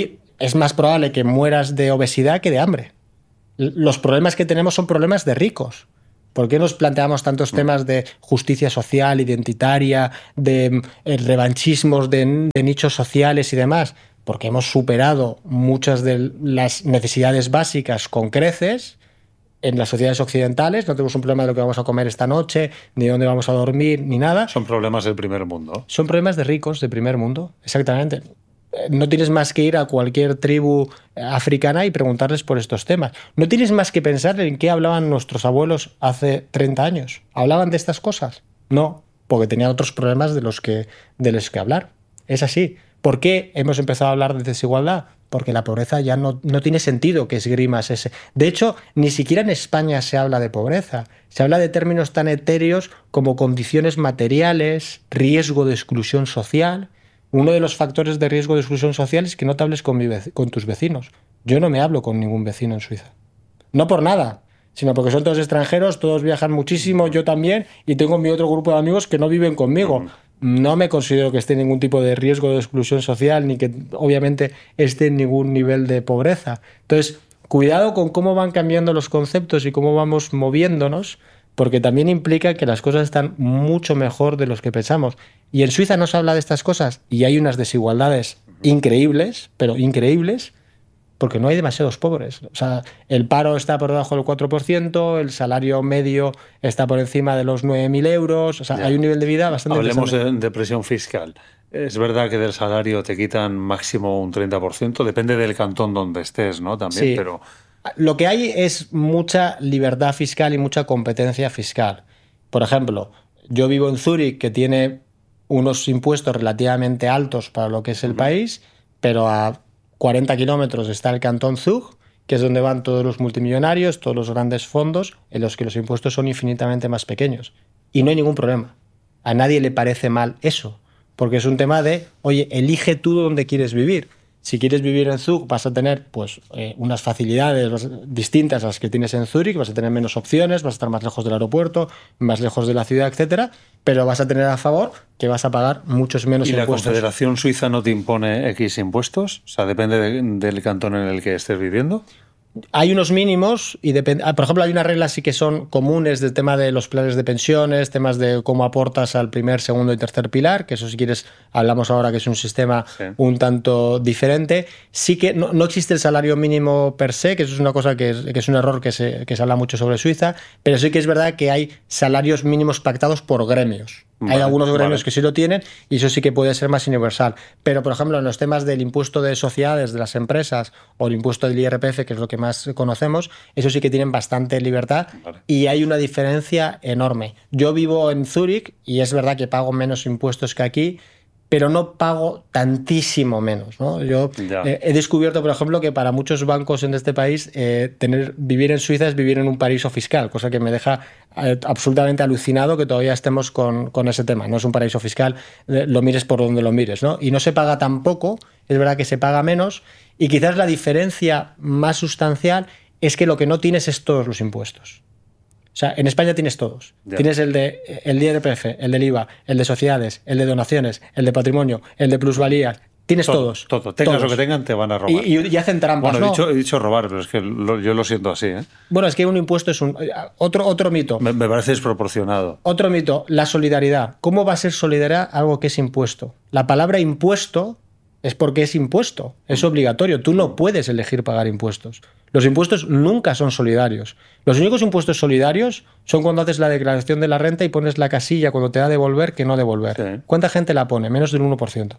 S1: es más probable que mueras de obesidad que de hambre. Los problemas que tenemos son problemas de ricos. ¿Por qué nos planteamos tantos temas de justicia social, identitaria, de eh, revanchismos de, de nichos sociales y demás? Porque hemos superado muchas de las necesidades básicas con creces en las sociedades occidentales. No tenemos un problema de lo que vamos a comer esta noche, ni de dónde vamos a dormir, ni nada.
S2: Son problemas del primer mundo.
S1: Son problemas de ricos, de primer mundo, exactamente. No tienes más que ir a cualquier tribu africana y preguntarles por estos temas. No tienes más que pensar en qué hablaban nuestros abuelos hace treinta años. ¿Hablaban de estas cosas? No, porque tenían otros problemas de los que, de los que hablar. Es así. ¿Por qué hemos empezado a hablar de desigualdad? Porque la pobreza ya no, no tiene sentido que esgrimas ese. De hecho, ni siquiera en España se habla de pobreza. Se habla de términos tan etéreos como condiciones materiales, riesgo de exclusión social. Uno de los factores de riesgo de exclusión social es que no te hables con, mi vec- con tus vecinos. Yo no me hablo con ningún vecino en Suiza. No por nada, sino porque son todos extranjeros, todos viajan muchísimo, yo también, y tengo mi otro grupo de amigos que no viven conmigo. No me considero que esté en ningún tipo de riesgo de exclusión social, ni que obviamente esté en ningún nivel de pobreza. Entonces, cuidado con cómo van cambiando los conceptos y cómo vamos moviéndonos, porque también implica que las cosas están mucho mejor de los que pensamos. Y en Suiza no se habla de estas cosas y hay unas desigualdades increíbles, pero increíbles, porque no hay demasiados pobres. O sea, el paro está por debajo del cuatro por ciento, el salario medio está por encima de los nueve mil euros, o sea, ya. Hay un nivel de vida bastante
S2: Hablemos de, de presión fiscal. Es verdad que del salario te quitan máximo un treinta por ciento, depende del cantón donde estés, ¿no? También,
S1: sí.
S2: Pero...
S1: Lo que hay es mucha libertad fiscal y mucha competencia fiscal. Por ejemplo, yo vivo en Zúrich, que tiene unos impuestos relativamente altos para lo que es el uh-huh. país, pero a cuarenta kilómetros está el cantón Zug, que es donde van todos los multimillonarios, todos los grandes fondos, en los que los impuestos son infinitamente más pequeños. Y no hay ningún problema. A nadie le parece mal eso, porque es un tema de, oye, elige tú dónde quieres vivir. Si quieres vivir en Zug, vas a tener pues, eh, unas facilidades distintas a las que tienes en Zúrich, vas a tener menos opciones, vas a estar más lejos del aeropuerto, más lejos de la ciudad, etcétera, pero vas a tener a favor que vas a pagar muchos menos
S2: impuestos. ¿Y
S1: impuestos.
S2: la Confederación Suiza no te impone X impuestos? O sea, depende de, del cantón en el que estés viviendo.
S1: Hay unos mínimos y depende. Por ejemplo, hay unas reglas sí que son comunes del tema de los planes de pensiones, temas de cómo aportas al primer, segundo y tercer pilar, que eso si quieres hablamos ahora que es un sistema sí. un tanto diferente. Sí que no, no existe el salario mínimo per se, que eso es una cosa que es, que es un error que se, que se habla mucho sobre Suiza, pero sí que es verdad que hay salarios mínimos pactados por gremios. Vale, hay algunos gremios vale. que sí lo tienen y eso sí que puede ser más universal. Pero, por ejemplo, en los temas del impuesto de sociedades de las empresas o el impuesto del I R P F, que es lo que más conocemos, eso sí que tienen bastante libertad vale. y hay una diferencia enorme. Yo vivo en Zúrich y es verdad que pago menos impuestos que aquí, pero no pago tantísimo menos, ¿no? Yo eh, he descubierto, por ejemplo, que para muchos bancos en este país eh, tener, vivir en Suiza es vivir en un paraíso fiscal, cosa que me deja eh, absolutamente alucinado que todavía estemos con, con ese tema. No es un paraíso fiscal, eh, lo mires por donde lo mires, ¿no? Y no se paga tan poco, es verdad que se paga menos, y quizás la diferencia más sustancial es que lo que no tienes es todos los impuestos. O sea, en España tienes todos. Yeah. Tienes el de el I R P F, el del I V A, el de sociedades, el de donaciones, el de patrimonio, el de plusvalías. Tienes
S2: todo,
S1: todos.
S2: Todo. Tengas
S1: todos.
S2: lo que tengan, te van a robar.
S1: Y, y, y hacen trampas.
S2: Bueno,
S1: ¿no?
S2: he, dicho, he dicho robar, pero es que lo, yo lo siento así. ¿eh?
S1: Bueno, es que un impuesto es un... Otro, otro mito.
S2: Me, me parece desproporcionado.
S1: Otro mito, la solidaridad. ¿Cómo va a ser solidaridad algo que es impuesto? La palabra impuesto es porque es impuesto, es obligatorio. Tú no puedes elegir pagar impuestos. Los impuestos nunca son solidarios. Los únicos impuestos solidarios son cuando haces la declaración de la renta y pones la casilla cuando te da devolver que no devolver. Sí. ¿Cuánta gente la pone? Menos del uno por ciento.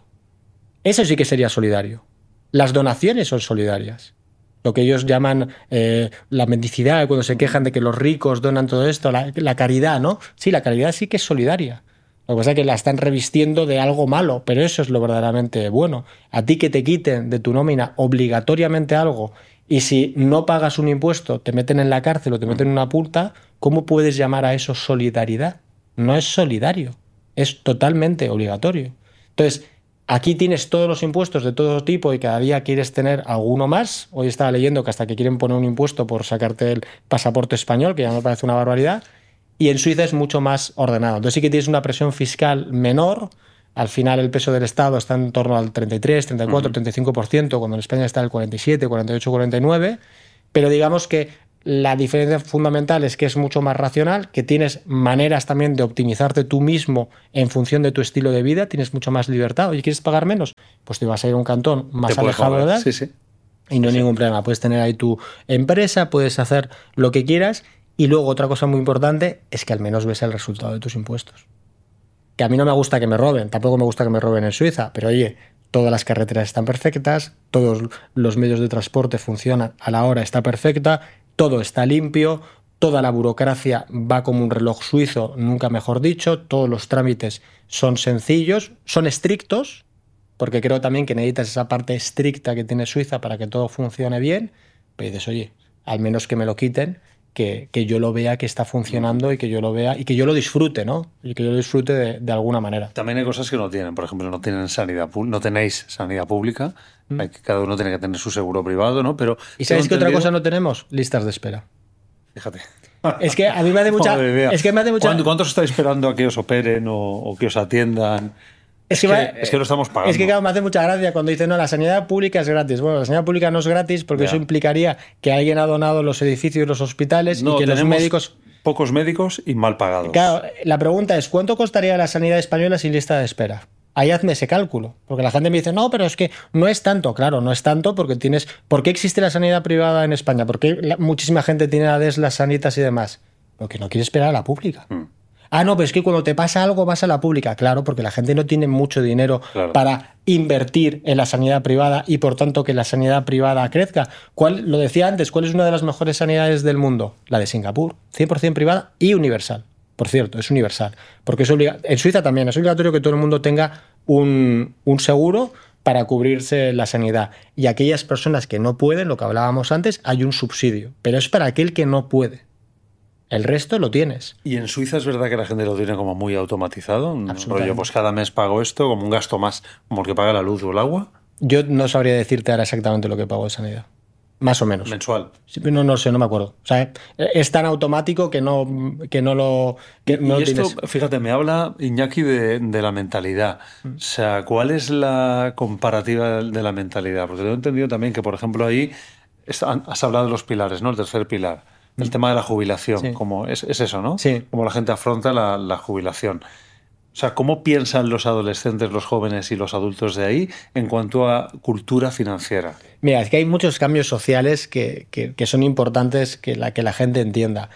S1: Eso sí que sería solidario. Las donaciones son solidarias. Lo que ellos llaman eh, la mendicidad, cuando se quejan de que los ricos donan todo esto, la, la caridad, ¿no? Sí, la caridad sí que es solidaria. Lo que pasa es que la están revistiendo de algo malo, pero eso es lo verdaderamente bueno. A ti que te quiten de tu nómina obligatoriamente algo y si no pagas un impuesto te meten en la cárcel o te meten en una puerta, ¿cómo puedes llamar a eso solidaridad? No es solidario, es totalmente obligatorio. Entonces, aquí tienes todos los impuestos de todo tipo y cada día quieres tener alguno más. Hoy estaba leyendo que hasta que quieren poner un impuesto por sacarte el pasaporte español, que ya me parece una barbaridad. Y en Suiza es mucho más ordenado. Entonces sí que tienes una presión fiscal menor, al final el peso del Estado está en torno al treinta y tres, treinta y cuatro,
S2: Ujú.
S1: treinta y cinco por ciento, cuando en España está el cuarenta y siete, cuarenta y ocho, cuarenta y nueve, pero digamos que la diferencia fundamental es que es mucho más racional, que tienes maneras también de optimizarte tú mismo en función de tu estilo de vida, tienes mucha más libertad. Oye, ¿quieres pagar menos? Pues te vas a ir a un cantón más
S2: Te puedes
S1: alejado de
S2: mover.
S1: edad
S2: Sí, sí.
S1: y no hay
S2: Sí, sí.
S1: ningún problema. Puedes tener ahí tu empresa, puedes hacer lo que quieras y luego otra cosa muy importante es que al menos ves el resultado de tus impuestos. Que a mí no me gusta que me roben, tampoco me gusta que me roben en Suiza, pero oye, todas las carreteras están perfectas, todos los medios de transporte funcionan a la hora, está perfecta, todo está limpio, toda la burocracia va como un reloj suizo, nunca mejor dicho, todos los trámites son sencillos, son estrictos, porque creo también que necesitas esa parte estricta que tiene Suiza para que todo funcione bien, pero dices, oye, al menos que me lo quiten, que, que yo lo vea que está funcionando y que yo lo vea y que yo lo disfrute, ¿no? Y que yo lo disfrute de, de alguna manera.
S2: También hay cosas que no tienen. Por ejemplo, no tienen sanidad, pu- no tenéis sanidad pública.
S1: Mm.
S2: Hay que- cada uno tiene que tener su seguro privado, ¿no? Pero
S1: ¿Y
S2: tengo
S1: sabéis qué otra
S2: entendido-
S1: cosa no tenemos? Listas de espera.
S2: Fíjate.
S1: Es que a mí me hace mucha...
S2: Madre mía.
S1: Es que me hace mucha...
S2: ¿Cuánto- ¿Cuántos estáis esperando a que os operen o, o que os atiendan? Es, que,
S1: me-
S2: es que lo estamos pagando.
S1: Es que claro, me hace mucha gracia cuando dicen, no, la sanidad pública es gratis. Bueno, la sanidad pública no es gratis porque
S2: Ya.
S1: eso implicaría que alguien ha donado los edificios y los hospitales
S2: No,
S1: y que los
S2: tenemos
S1: médicos...
S2: pocos médicos y mal pagados.
S1: Claro, la pregunta es, ¿cuánto costaría la sanidad española sin lista de espera? Ahí hazme ese cálculo, porque la gente me dice, no, pero es que no es tanto. Claro, no es tanto porque tienes... ¿Por qué existe la sanidad privada en España? ¿Por qué la- muchísima gente tiene A D E S, las sanitas y demás? Porque no quiere esperar a la pública.
S2: Mm.
S1: Ah, no, pero es que cuando te pasa algo vas a la pública. Claro, porque la gente no tiene mucho dinero
S2: Claro.
S1: para invertir en la sanidad privada y por tanto que la sanidad privada crezca. ¿Cuál, lo decía antes, ¿cuál es una de las mejores sanidades del mundo? La de Singapur, cien por ciento privada y universal. Por cierto, es universal. Porque es obliga- en Suiza también es obligatorio que todo el mundo tenga un, un seguro para cubrirse la sanidad. Y aquellas personas que no pueden, lo que hablábamos antes, hay un subsidio. Pero es para aquel que no puede. El resto lo tienes.
S2: Y en Suiza es verdad que la gente lo tiene como muy automatizado. Un
S1: Absolutamente.
S2: rollo, pues cada mes pago esto, como un gasto más, como el que paga la luz o el agua,
S1: Yo no sabría decirte ahora exactamente lo que pago de sanidad. Más o menos.
S2: mensual.
S1: Sí, no, no sé, no me acuerdo. O sea, es tan automático que no, que no lo que no
S2: y
S1: lo
S2: esto,
S1: tienes.
S2: fíjate, me habla Iñaki de, de la mentalidad. O sea, ¿cuál es la comparativa de la mentalidad? Porque tengo entendido también que, por ejemplo, ahí es- has hablado de los pilares, ¿no? El tercer pilar. El tema de la jubilación.
S1: Sí.
S2: Como es, es eso, ¿no?
S1: Sí.
S2: Como la gente afronta la, la jubilación. O sea, ¿cómo piensan los adolescentes, los jóvenes y los adultos de ahí en cuanto a cultura financiera?
S1: Mira, es que hay muchos cambios sociales que, que, que son importantes que la, que la gente entienda.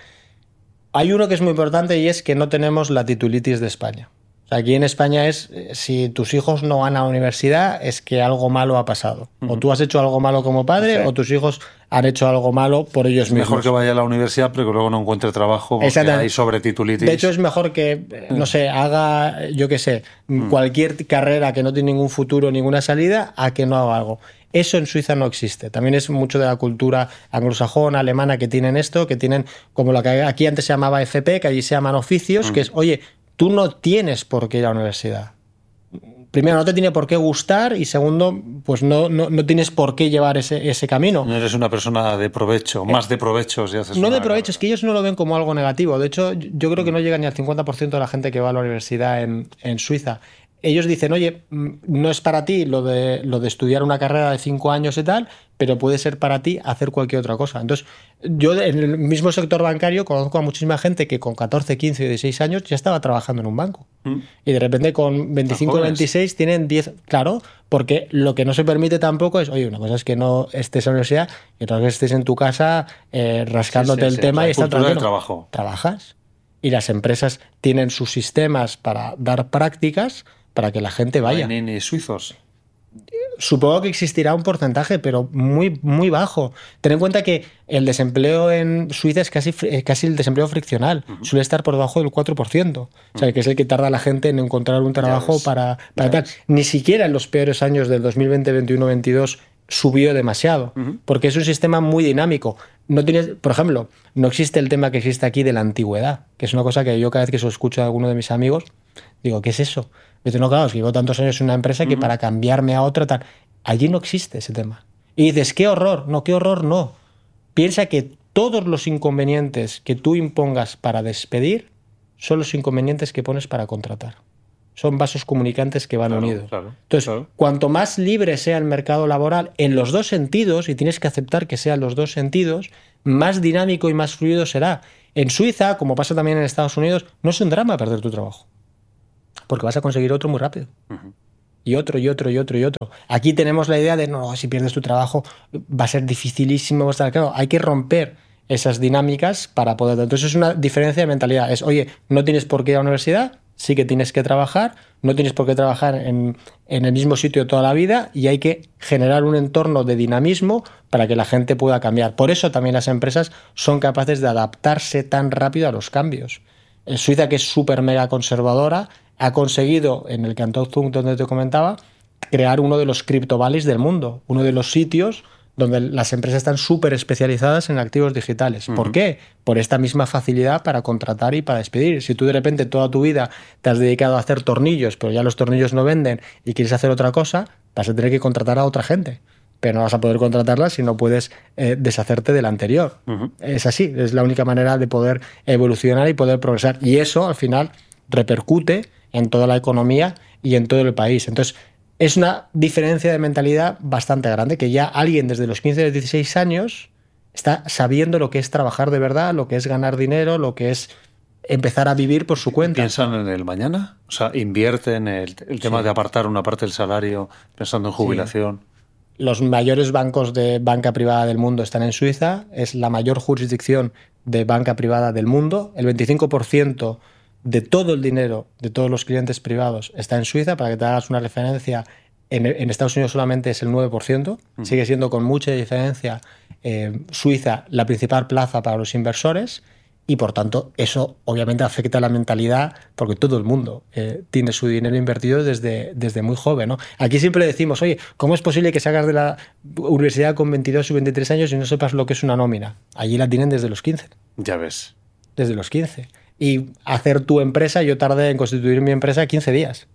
S1: Hay uno que es muy importante y es que no tenemos la titulitis de España. O sea, aquí en España es, eh, si tus hijos no van a la universidad, es que algo malo ha pasado. O tú has hecho algo malo como padre,
S2: Sí.
S1: o tus hijos han hecho algo malo por ellos
S2: Es
S1: mismos.
S2: mejor que vaya a la universidad, pero que luego no encuentre trabajo porque
S1: Exactamente.
S2: hay sobretitulitis.
S1: De hecho, es mejor que, eh, no sé, haga, yo qué sé, cualquier carrera que no tiene ningún futuro, ninguna salida, a que no haga algo. Eso en Suiza no existe. También es mucho de la cultura anglosajona, alemana, que tienen esto, que tienen como lo que aquí antes se llamaba F P, que allí se llaman oficios, que es, oye, tú no tienes por qué ir a la universidad. Primero, no te tiene por qué gustar y segundo, pues no, no, no tienes por qué llevar ese, ese camino.
S2: No eres una persona de provecho, más de provechos. Y haces
S1: No
S2: una
S1: de provecho, es
S2: carrera.
S1: que ellos no lo ven como algo negativo. De hecho, yo creo que no llega ni al cincuenta por ciento de la gente que va a la universidad en, en Suiza. Ellos dicen, oye, mm, no es para ti lo de, lo de estudiar una carrera de cinco años y tal, pero puede ser para ti hacer cualquier otra cosa. Entonces, yo en el mismo sector bancario conozco a muchísima gente que con catorce, quince, dieciséis años ya estaba trabajando en un banco.
S2: Mm.
S1: Y de repente con veinticinco,
S2: jóvenes.
S1: veintiséis tienen diez. Claro, porque lo que no se permite tampoco es, oye, una cosa es que no estés en la universidad y otra cosa es que estés en tu casa eh, rascándote
S2: Sí, sí,
S1: el
S2: sí.
S1: tema
S2: La
S1: y estar
S2: cultura del
S1: tranquilo.
S2: trabajo.
S1: Trabajas y las empresas tienen sus sistemas para dar prácticas para que la gente vaya.
S2: No hay ni, ni suizos.
S1: Supongo que existirá un porcentaje, pero muy, muy bajo. Ten en cuenta que el desempleo en Suiza es casi, fri- eh, casi el desempleo friccional. Suele estar por debajo del cuatro por ciento. O sea, que es el que tarda la gente en encontrar un trabajo
S2: ves,
S1: para, para
S2: ya
S1: tal.
S2: ves.
S1: Ni siquiera en los peores años del dos mil veinte, veintiuno, veintidós subió demasiado. Porque es un sistema muy dinámico. No tienes, por ejemplo, no existe el tema que existe aquí de la antigüedad, que es una cosa que yo cada vez que se lo escucho a alguno de mis amigos, digo, ¿qué es eso? Y dice, no, claro, es que llevo tantos años en una empresa que para cambiarme a otra tal. Allí no existe ese tema. Y dices, qué horror, no, qué horror, no. Piensa que todos los inconvenientes que tú impongas para despedir son los inconvenientes que pones para contratar. O son vasos comunicantes que van
S2: Claro,
S1: unidos.
S2: claro,
S1: Entonces,
S2: claro.
S1: cuanto más libre sea el mercado laboral en los dos sentidos, y tienes que aceptar que sean los dos sentidos, más dinámico y más fluido será. En Suiza, como pasa también en Estados Unidos, no es un drama perder tu trabajo, porque vas a conseguir otro muy rápido.
S2: Ujú.
S1: Y otro, y otro, y otro, y otro. Aquí tenemos la idea de, no, si pierdes tu trabajo va a ser dificilísimo. Va a estar claro. Hay que romper esas dinámicas para poder... Entonces es una diferencia de mentalidad. Es, oye, no tienes por qué ir a la universidad, sí que tienes que trabajar, no tienes por qué trabajar en, en el mismo sitio toda la vida y hay que generar un entorno de dinamismo para que la gente pueda cambiar. Por eso también las empresas son capaces de adaptarse tan rápido a los cambios. En Suiza, que es súper mega conservadora, ha conseguido, en el Cantón Zug, donde te comentaba, crear uno de los criptovalleys del mundo, uno de los sitios donde las empresas están súper especializadas en activos digitales. ¿Por
S2: Ujú.
S1: qué? Por esta misma facilidad para contratar y para despedir. Si tú de repente toda tu vida te has dedicado a hacer tornillos, pero ya los tornillos no venden y quieres hacer otra cosa, vas a tener que contratar a otra gente. Pero no vas a poder contratarla si no puedes eh, deshacerte del anterior.
S2: Ujú.
S1: Es así, es la única manera de poder evolucionar y poder progresar. Y eso, al final, repercute en toda la economía y en todo el país. Entonces, es una diferencia de mentalidad bastante grande, que ya alguien desde los quince o dieciséis años está sabiendo lo que es trabajar de verdad, lo que es ganar dinero, lo que es empezar a vivir por su cuenta.
S2: ¿Piensan en el mañana? O sea, invierten el, el tema
S1: Sí.
S2: de apartar una parte del salario pensando en jubilación.
S1: Los mayores bancos de banca privada del mundo están en Suiza, es la mayor jurisdicción de banca privada del mundo. El veinticinco por ciento de todo el dinero de todos los clientes privados está en Suiza. Para que te hagas una referencia, en, en Estados Unidos solamente es el nueve por ciento.
S2: Mm.
S1: Sigue siendo con mucha diferencia eh, Suiza la principal plaza para los inversores. Y por tanto, eso obviamente afecta a la mentalidad, porque todo el mundo eh, tiene su dinero invertido desde, desde muy joven, ¿no? Aquí siempre decimos, oye, ¿cómo es posible que salgas de la universidad con veintidós o veintitrés años y no sepas lo que es una nómina? Allí la tienen desde los quince.
S2: Ya ves.
S1: Desde los quince. Y hacer tu empresa, yo tardé en constituir mi empresa quince días.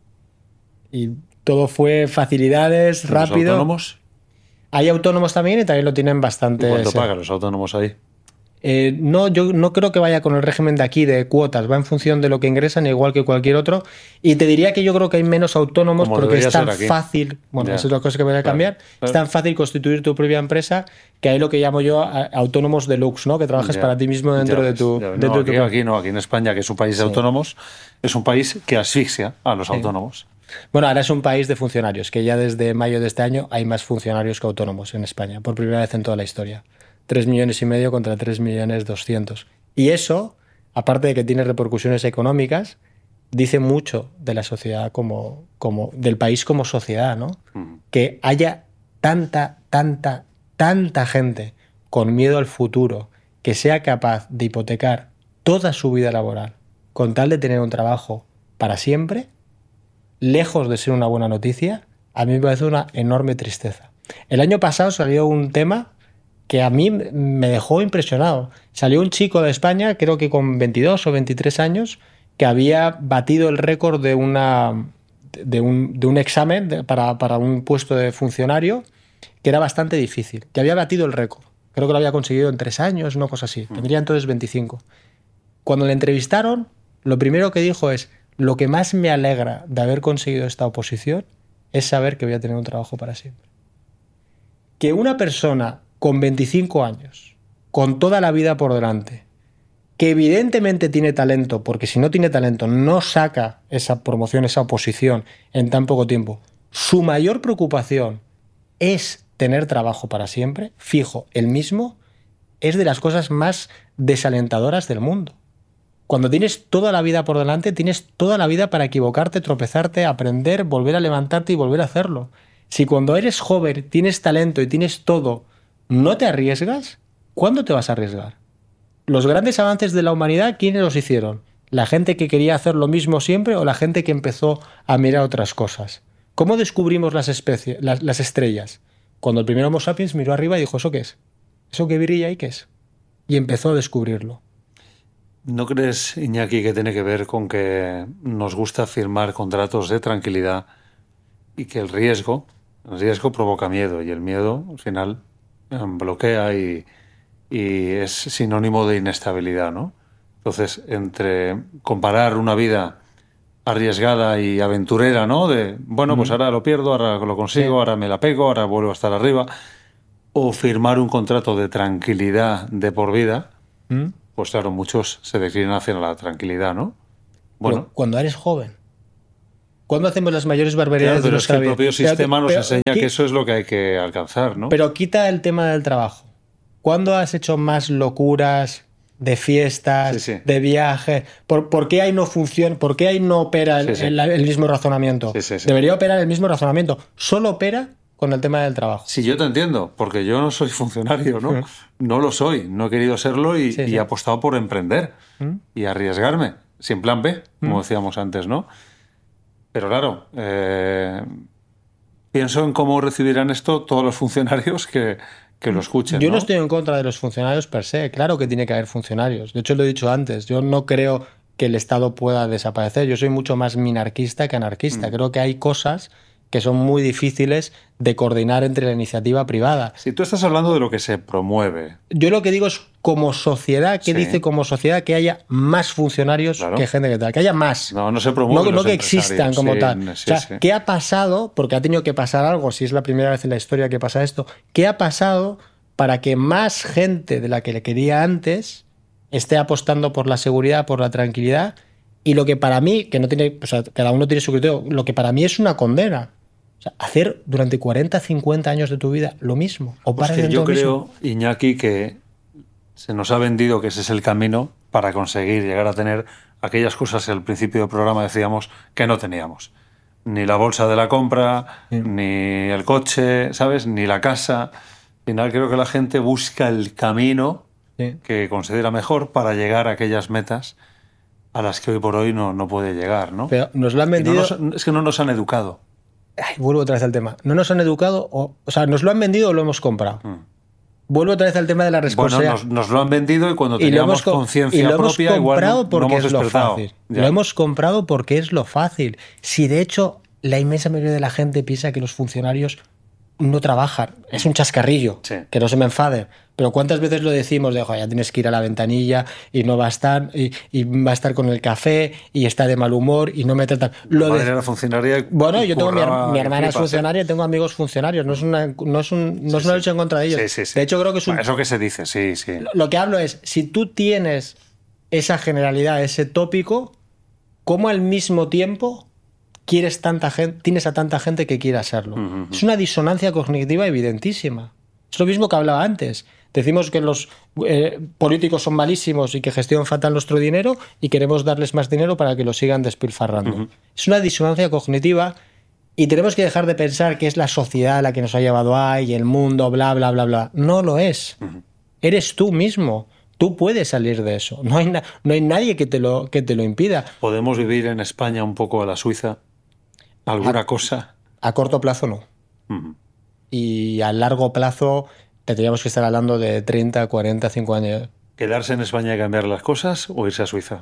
S1: Y todo fue facilidades,
S2: ¿Los
S1: rápido.
S2: autónomos?
S1: Hay autónomos también y también lo tienen bastante.
S2: ¿Y cuánto
S1: sí.
S2: pagan los autónomos ahí?
S1: Eh, no, yo no creo que vaya con el régimen de aquí de cuotas, va en función de lo que ingresan, igual que cualquier otro. Y te diría que yo creo que hay menos autónomos
S2: Como
S1: porque
S2: debería
S1: es tan
S2: ser aquí.
S1: fácil, bueno,
S2: Ya.
S1: esa es la cosa que voy a
S2: Claro,
S1: cambiar,
S2: claro.
S1: es tan fácil constituir tu propia empresa que hay lo que llamo yo a- autónomos deluxe, ¿no? Que trabajas
S2: Ya,
S1: para ti mismo dentro
S2: ya
S1: de
S2: ves,
S1: tu...
S2: ya ves.
S1: dentro
S2: No,
S1: de tu
S2: aquí,
S1: propia-
S2: aquí no, aquí en España, que es un país de
S1: Sí.
S2: autónomos, es un país que asfixia a los autónomos.
S1: Bueno, ahora es un país de funcionarios, que ya desde mayo de este año hay más funcionarios que autónomos en España, por primera vez en toda la historia. Tres millones y medio contra tres millones doscientos. Y eso, aparte de que tiene repercusiones económicas, dice mucho de la sociedad como, como del país como sociedad, ¿no?
S2: Ujú.
S1: Que haya tanta, tanta, tanta gente con miedo al futuro que sea capaz de hipotecar toda su vida laboral con tal de tener un trabajo para siempre, lejos de ser una buena noticia, a mí me parece una enorme tristeza. El año pasado salió un tema que a mí me dejó impresionado. Salió un chico de España, creo que con veintidós o veintitrés años, que había batido el récord de, una, de, un, de un examen de- para, para un puesto de funcionario que era bastante difícil, que había batido el récord. Creo que lo había conseguido en tres años, una cosa así. Tendría entonces veinticinco. Cuando le entrevistaron, lo primero que dijo es: lo que más me alegra de haber conseguido esta oposición es saber que voy a tener un trabajo para siempre. Que una persona con veinticinco años, con toda la vida por delante, que evidentemente tiene talento, porque si no tiene talento no saca esa promoción, esa oposición en tan poco tiempo, su mayor preocupación es tener trabajo para siempre, fijo, el mismo, es de las cosas más desalentadoras del mundo. Cuando tienes toda la vida por delante, tienes toda la vida para equivocarte, tropezarte, aprender, volver a levantarte y volver a hacerlo. Si cuando eres joven, tienes talento y tienes todo, no te arriesgas, ¿cuándo te vas a arriesgar? Los grandes avances de la humanidad, ¿quiénes los hicieron? ¿La gente que quería hacer lo mismo siempre o la gente que empezó a mirar otras cosas? ¿Cómo descubrimos las especies, las, las estrellas? Cuando el primer Homo sapiens miró arriba y dijo: ¿eso qué es? ¿Eso que brilla y qué es? Y empezó a descubrirlo.
S2: ¿No crees, Iñaki, que tiene que ver con que nos gusta firmar contratos de tranquilidad y que el riesgo, el riesgo provoca miedo y el miedo al final eh, bloquea y, y es sinónimo de inestabilidad, ¿no? Entonces, entre comparar una vida arriesgada y aventurera, ¿no? De, bueno, pues ahora lo pierdo, ahora lo consigo,
S1: Sí.
S2: ahora me la pego, ahora vuelvo a estar arriba. O firmar un contrato de tranquilidad de por vida,
S1: ¿Mm?
S2: pues claro, muchos se declinan hacia la tranquilidad, ¿no?
S1: Pero
S2: Bueno,
S1: cuando eres joven, ¿cuándo hacemos las mayores
S2: claro,
S1: barbaridades de
S2: pero es que
S1: nuestra
S2: el
S1: vida?
S2: propio
S1: Pero-
S2: sistema nos
S1: pero-
S2: enseña
S1: qui-
S2: que eso es lo que hay que alcanzar, ¿no?
S1: Pero quita el tema del trabajo. ¿Cuándo has hecho más locuras de fiestas,
S2: Sí, sí.
S1: de viajes? ¿Por, por qué ahí no funciona? ¿Por qué ahí no opera el,
S2: Sí, sí.
S1: el- el mismo razonamiento?
S2: Sí, sí, sí.
S1: Debería operar el mismo razonamiento. Solo opera con el tema del trabajo.
S2: Sí, yo te entiendo, porque yo no soy funcionario, ¿no? No lo soy, no he querido serlo y,
S1: Sí,
S2: y
S1: sí.
S2: he apostado por emprender
S1: ¿Mm?
S2: y arriesgarme, sin plan B, como decíamos antes, ¿no? Pero claro, eh, pienso en cómo recibirán esto todos los funcionarios que, que lo escuchen,
S1: Yo no
S2: ¿no?
S1: estoy en contra de los funcionarios per se. Claro que tiene que haber funcionarios. De hecho, lo he dicho antes. Yo no creo que el Estado pueda desaparecer. Yo soy mucho más minarquista que anarquista. Creo que hay cosas que son muy difíciles de coordinar entre la iniciativa privada.
S2: Si tú estás hablando de lo que se promueve,
S1: Yo lo que digo es, como sociedad, ¿qué
S2: Sí.
S1: dice como sociedad? Que haya más funcionarios
S2: Claro.
S1: que gente que tal. Que haya más.
S2: no, no se promueve.
S1: No, no
S2: los
S1: que existan
S2: empresarios.
S1: como
S2: Sí,
S1: tal.
S2: sí,
S1: O sea,
S2: sí.
S1: ¿qué ha pasado? Porque ha tenido que pasar algo, si es la primera vez en la historia que pasa esto. ¿Qué ha pasado para que más gente de la que le quería antes esté apostando por la seguridad, por la tranquilidad? Y lo que para mí, que no tiene, o sea, cada uno tiene su criterio, lo que para mí es una condena. O sea, hacer durante cuarenta, cincuenta años de tu vida lo mismo. O
S2: Pues
S1: para
S2: que
S1: dentro
S2: yo
S1: lo mismo.
S2: creo, Iñaki, que se nos ha vendido que ese es el camino para conseguir llegar a tener aquellas cosas que al principio del programa decíamos que no teníamos. Ni la bolsa de la compra,
S1: Sí.
S2: ni el coche, ¿sabes? Ni la casa. Al final creo que la gente busca el camino
S1: Sí.
S2: que considera mejor para llegar a aquellas metas a las que hoy por hoy no, no puede llegar, ¿no?
S1: Pero nos lo han
S2: Y no
S1: vendido.
S2: nos- es que no nos han educado.
S1: Ay, vuelvo otra vez al tema. No nos han educado, o, o sea, nos lo han vendido o lo hemos comprado.
S2: Mm.
S1: Vuelvo otra vez al tema de la
S2: Bueno,
S1: responsabilidad.
S2: nos, nos lo han vendido y cuando
S1: y lo
S2: teníamos
S1: hemos, co- y
S2: conciencia
S1: lo hemos
S2: propia igual no,
S1: comprado
S2: no
S1: porque
S2: hemos
S1: es lo
S2: despertado.
S1: fácil.
S2: Ya.
S1: Lo hemos comprado porque es lo fácil. Si de hecho la inmensa mayoría de la gente piensa que los funcionarios no trabajan, es un chascarrillo,
S2: Sí.
S1: que no se me enfade. Pero ¿cuántas veces lo decimos de, "Joder, ya tienes que ir a la ventanilla y no va a estar, y, y va a estar con el café y está de mal humor y no me tratan"? Lo
S2: Mi
S1: de-
S2: madre era funcionaria.
S1: Bueno,
S2: y
S1: yo tengo mi, her-
S2: curraba
S1: mi
S2: que
S1: hermana es
S2: flipas, ¿eh?
S1: funcionaria y tengo amigos funcionarios. No es una, no es un, no es una
S2: sí.
S1: lucha en contra de ellos.
S2: Sí, sí, sí.
S1: De hecho, creo que es un,
S2: Bueno, eso que se dice, sí, sí.
S1: lo que hablo es, si tú tienes esa generalidad, ese tópico, ¿cómo al mismo tiempo quieres tanta gente, tienes a tanta gente que quiera serlo?
S2: Ujú.
S1: Es una disonancia cognitiva evidentísima. Es lo mismo que hablaba antes. Decimos que los eh, políticos son malísimos y que gestionan fatal nuestro dinero y queremos darles más dinero para que lo sigan despilfarrando.
S2: Ujú.
S1: Es una disonancia cognitiva y tenemos que dejar de pensar que es la sociedad la que nos ha llevado ahí, el mundo, bla, bla, bla, bla. No lo es.
S2: Ujú.
S1: Eres tú mismo. Tú puedes salir de eso. No hay, na- no hay nadie que te, lo, que te lo impida.
S2: ¿Podemos vivir en España un poco a la Suiza? ¿Alguna
S1: Ah.
S2: cosa?
S1: A corto plazo no.
S2: Ujú.
S1: Y a largo plazo tendríamos que estar hablando de treinta, cuarenta, cincuenta años.
S2: ¿Quedarse en España y cambiar las cosas o irse a Suiza?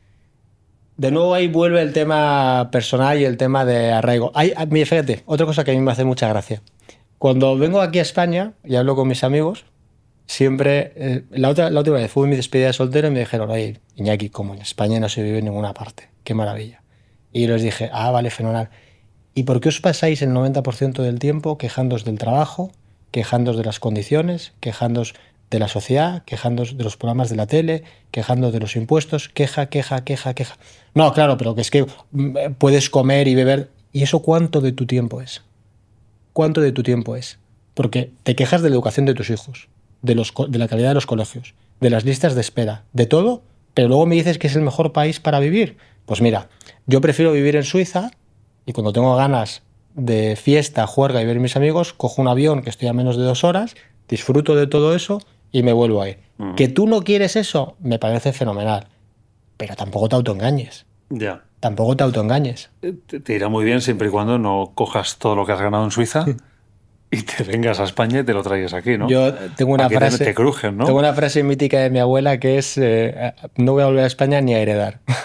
S1: De nuevo ahí vuelve el tema personal y el tema de arraigo. Hay, a mí, fíjate, otra cosa que a mí me hace mucha gracia. Cuando vengo aquí a España y hablo con mis amigos, siempre, eh, la, otra, la última vez fue mi despedida de soltero y me dijeron, oye, Iñaki, como en España no se vive en ninguna parte, qué maravilla. Y yo les dije, ah, vale, fenomenal. ¿Y por qué os pasáis el noventa por ciento del tiempo quejándoos del trabajo, quejándoos de las condiciones, quejándoos de la sociedad, quejándoos de los programas de la tele, quejándoos de los impuestos, queja, queja, queja, queja? No, claro, pero que es que mm, puedes comer y beber. ¿Y eso cuánto de tu tiempo es? ¿Cuánto de tu tiempo es? Porque te quejas de la educación de tus hijos, de, los, co- de la calidad de los colegios, de las listas de espera, de todo, pero luego me dices que es el mejor país para vivir. Pues mira, yo prefiero vivir en Suiza y cuando tengo ganas de fiesta, juerga y ver a mis amigos, cojo un avión que estoy a menos de dos horas, disfruto de todo eso y me vuelvo ahí.
S2: Ujú.
S1: Que tú no quieres eso, me parece fenomenal, pero tampoco te autoengañes.
S2: Ya.
S1: Tampoco te autoengañes.
S2: Te, te irá muy bien siempre y cuando no cojas todo lo que has ganado en Suiza y te vengas a España y te lo traigas aquí, ¿no?
S1: Yo tengo una
S2: Aquí te-
S1: frase.
S2: te crujen, ¿no?
S1: Tengo una frase mítica de mi abuela que es: eh, no voy a volver a España ni a heredar.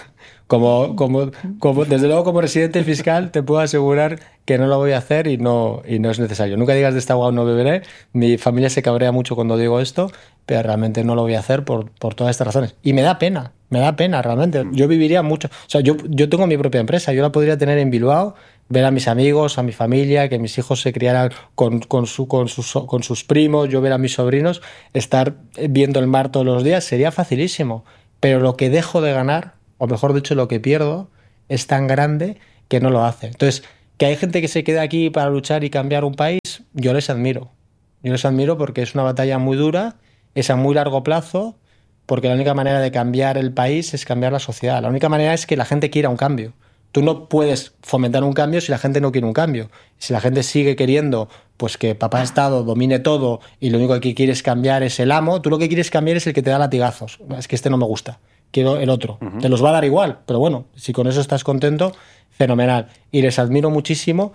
S1: Como, como, como, desde luego, como residente fiscal, te puedo asegurar que no lo voy a hacer y no, y no es necesario. Nunca digas de esta agua no beberé. Mi familia se cabrea mucho cuando digo esto, pero realmente no lo voy a hacer por, por todas estas razones. Y me da pena, me da pena realmente. Yo viviría mucho. O sea, yo, yo tengo mi propia empresa, yo la podría tener en Bilbao, ver a mis amigos, a mi familia, que mis hijos se criaran con, con, su, con, sus, con sus primos, yo ver a mis sobrinos, estar viendo el mar todos los días, sería facilísimo. Pero lo que dejo de ganar, o mejor dicho, lo que pierdo, es tan grande que no lo hace. Entonces, que hay gente que se queda aquí para luchar y cambiar un país, yo les admiro. Yo les admiro porque es una batalla muy dura, es a muy largo plazo, porque la única manera de cambiar el país es cambiar la sociedad. La única manera es que la gente quiera un cambio. Tú no puedes fomentar un cambio si la gente no quiere un cambio. Si la gente sigue queriendo pues que papá Estado domine todo y lo único que quiere es cambiar es el amo, tú lo que quieres cambiar es el que te da latigazos. Es que este no me gusta, quiero el otro. Uh-huh. Te los va a dar igual, pero bueno, si con eso estás contento, fenomenal. Y les admiro muchísimo,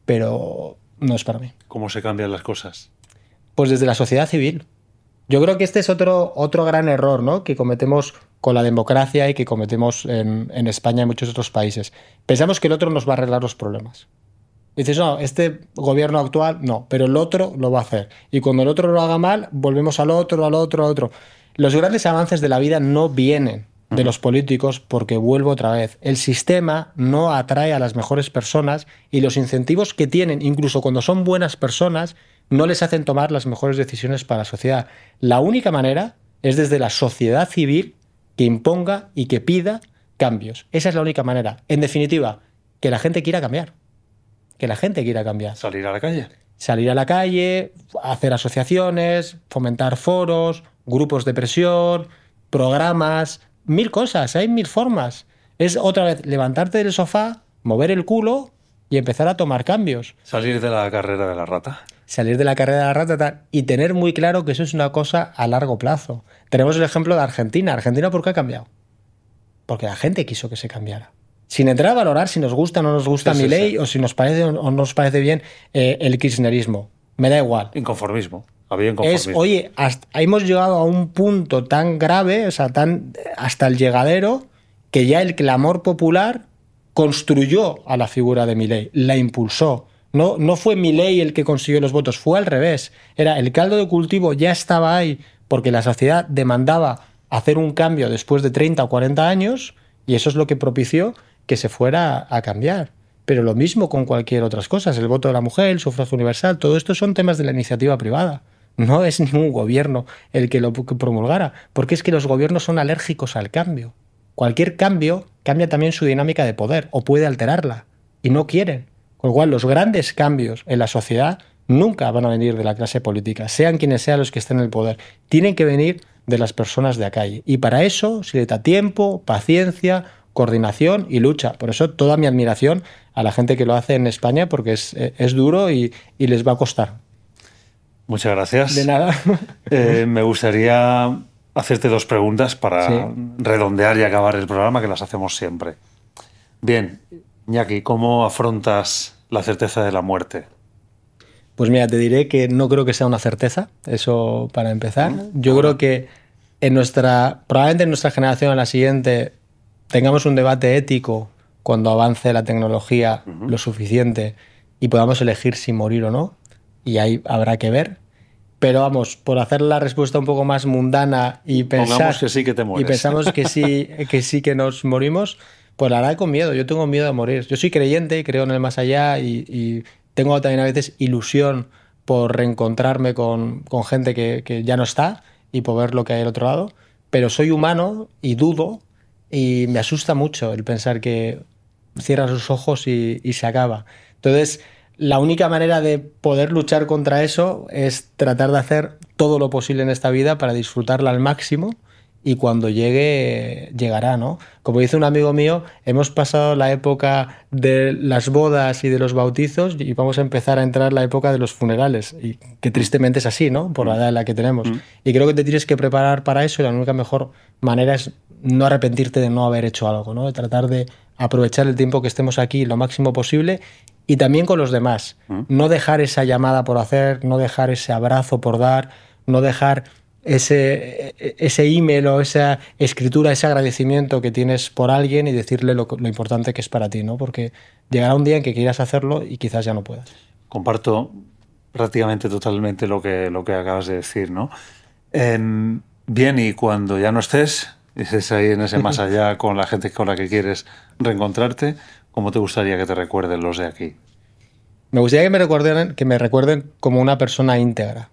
S1: pero no es para mí.
S2: ¿Cómo se cambian las cosas?
S1: Pues desde la sociedad civil. Yo creo que este es otro, otro gran error, ¿no?, que cometemos con la democracia y que cometemos en, en España y en muchos otros países. Pensamos que el otro nos va a arreglar los problemas. Dices, no, este gobierno actual no, pero el otro lo va a hacer. Y cuando el otro lo haga mal, volvemos al otro, al otro, al otro. Los grandes avances de la vida no vienen de los políticos, porque vuelvo otra vez. El sistema no atrae a las mejores personas y los incentivos que tienen, incluso cuando son buenas personas, no les hacen tomar las mejores decisiones para la sociedad. La única manera es desde la sociedad civil que imponga y que pida cambios. Esa es la única manera. En definitiva, que la gente quiera cambiar. Que la gente quiera cambiar.
S2: Salir a la calle.
S1: Salir a la calle, hacer asociaciones, fomentar foros, grupos de presión, programas, mil cosas, hay mil formas. Es otra vez levantarte del sofá, mover el culo y empezar a tomar cambios.
S2: Salir de la carrera de la rata.
S1: Salir de la carrera de la rata tal, y tener muy claro que eso es una cosa a largo plazo. Tenemos el ejemplo de Argentina. ¿Argentina por qué ha cambiado? Porque la gente quiso que se cambiara. Sin entrar a valorar si nos gusta o no nos gusta sí, Milei sí, sí. o si nos parece o no nos parece bien eh, el kirchnerismo. Me da igual.
S2: Inconformismo. Había inconformismo.
S1: Es, oye, hasta, hemos llegado a un punto tan grave, o sea, tan, hasta el llegadero, que ya el clamor popular construyó a la figura de Milei, la impulsó. No, no fue Milei el que consiguió los votos, fue al revés. Era el caldo de cultivo, ya estaba ahí, porque la sociedad demandaba hacer un cambio después de treinta o cuarenta años, y eso es lo que propició que se fuera a cambiar. Pero lo mismo con cualquier otras cosas, el voto de la mujer, el sufragio universal, todo esto son temas de la iniciativa privada. No es ningún gobierno el que lo promulgara, porque es que los gobiernos son alérgicos al cambio. Cualquier cambio cambia también su dinámica de poder, o puede alterarla, y no quieren. Con lo cual, los grandes cambios en la sociedad nunca van a venir de la clase política, sean quienes sean los que estén en el poder. Tienen que venir de las personas de a calle. Y para eso se le da tiempo, paciencia, coordinación y lucha. Por eso toda mi admiración a la gente que lo hace en España, porque es, es duro y, y les va a costar.
S2: Muchas gracias.
S1: De nada.
S2: Eh, me gustaría hacerte dos preguntas para sí. redondear y acabar el programa, que las hacemos siempre. Bien, Iñaki, ¿cómo afrontas la certeza de la muerte?
S1: Pues mira, te diré que no creo que sea una certeza, eso para empezar. Yo creo que en nuestra, probablemente en nuestra generación, en la siguiente, tengamos un debate ético cuando avance la tecnología uh-huh. lo suficiente y podamos elegir si morir o no, y ahí habrá que ver. Pero vamos, por hacer la respuesta un poco más mundana y pensar
S2: que sí que te mueres.
S1: Y pensamos que sí, que sí que nos morimos, pues la verdad con miedo. Yo tengo miedo a morir. Yo soy creyente, creo en el más allá y, y tengo también a veces ilusión por reencontrarme con, con gente que, que ya no está y por ver lo que hay al otro lado. Pero soy humano y dudo y me asusta mucho el pensar que cierras los ojos y, y se acaba. Entonces, la única manera de poder luchar contra eso es tratar de hacer todo lo posible en esta vida para disfrutarla al máximo y cuando llegue, llegará, ¿no? Como dice un amigo mío, hemos pasado la época de las bodas y de los bautizos y vamos a empezar a entrar la época de los funerales, y que tristemente es así, ¿no? Por la edad en la que tenemos. Mm. Y creo que te tienes que preparar para eso y la única mejor manera es no arrepentirte de no haber hecho algo, ¿no? De tratar de aprovechar el tiempo que estemos aquí lo máximo posible. Y también con los demás. ¿Mm? No dejar esa llamada por hacer, no dejar ese abrazo por dar, no dejar ese, ese email o esa escritura, ese agradecimiento que tienes por alguien y decirle lo, lo importante que es para ti, ¿no? Porque llegará un día en que quieras hacerlo y quizás ya no puedas.
S2: Comparto prácticamente totalmente lo que, lo que acabas de decir, ¿no? Eh, bien, y cuando ya no estés, estés ahí en ese más allá con la gente con la que quieres reencontrarte, ¿cómo te gustaría que te recuerden los de aquí?
S1: Me gustaría que me recuerden, que me recuerden como una persona íntegra.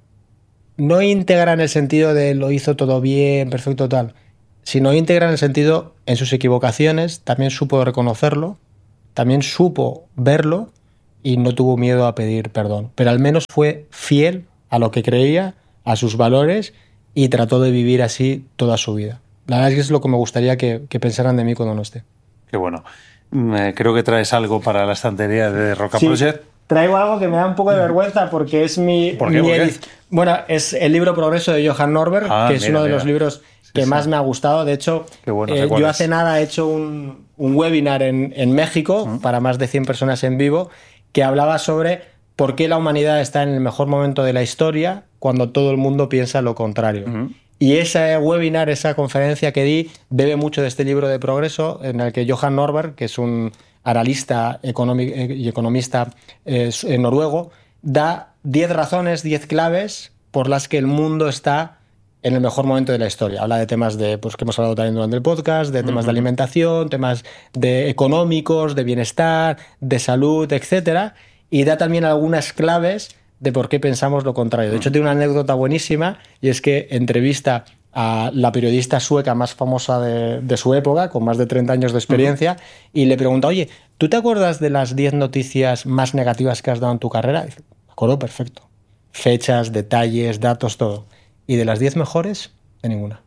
S1: No íntegra en el sentido de lo hizo todo bien, perfecto, tal, sino íntegra en el sentido, en sus equivocaciones, también supo reconocerlo, también supo verlo y no tuvo miedo a pedir perdón. Pero al menos fue fiel a lo que creía, a sus valores y trató de vivir así toda su vida. La verdad es que es lo que me gustaría que, que pensaran de mí cuando no esté.
S2: Qué bueno. Eh, creo que traes algo para la estantería de Roca
S1: Sí.
S2: Project.
S1: Traigo algo que me da un poco de vergüenza porque es mi...
S2: ¿Por qué?
S1: mi
S2: ¿Por qué?
S1: edic- Bueno, es el libro Progreso de Johan Norberg,
S2: Ah,
S1: que es
S2: mira,
S1: uno de
S2: mira.
S1: los libros que
S2: Sí,
S1: más
S2: sí.
S1: me ha gustado. De hecho,
S2: Qué bueno, sé
S1: eh,
S2: cuál
S1: yo
S2: es.
S1: hace nada he hecho un, un webinar en, en México
S2: Mm.
S1: para más de cien personas en vivo que hablaba sobre por qué la humanidad está en el mejor momento de la historia cuando todo el mundo piensa lo contrario.
S2: Ujú.
S1: Y ese webinar, esa conferencia que di, bebe mucho de este libro de Progreso, en el que Johan Norberg, que es un analista económico y economista eh, noruego, da diez razones, diez claves por las que el mundo está en el mejor momento de la historia. Habla de temas de, pues, que hemos hablado también durante el podcast, de temas
S2: Uh-huh.
S1: de alimentación, temas de económicos, de bienestar, de salud, etcétera, y da también algunas claves de por qué pensamos lo contrario. De hecho, tiene una anécdota buenísima y es que entrevista a la periodista sueca más famosa de, de su época, con más de treinta años de experiencia, uh-huh. y le pregunta, oye, ¿tú te acuerdas de las diez noticias más negativas que has dado en tu carrera? Y dice, me acuerdo perfecto. Fechas, detalles, datos, todo. Y de las diez mejores, de ninguna.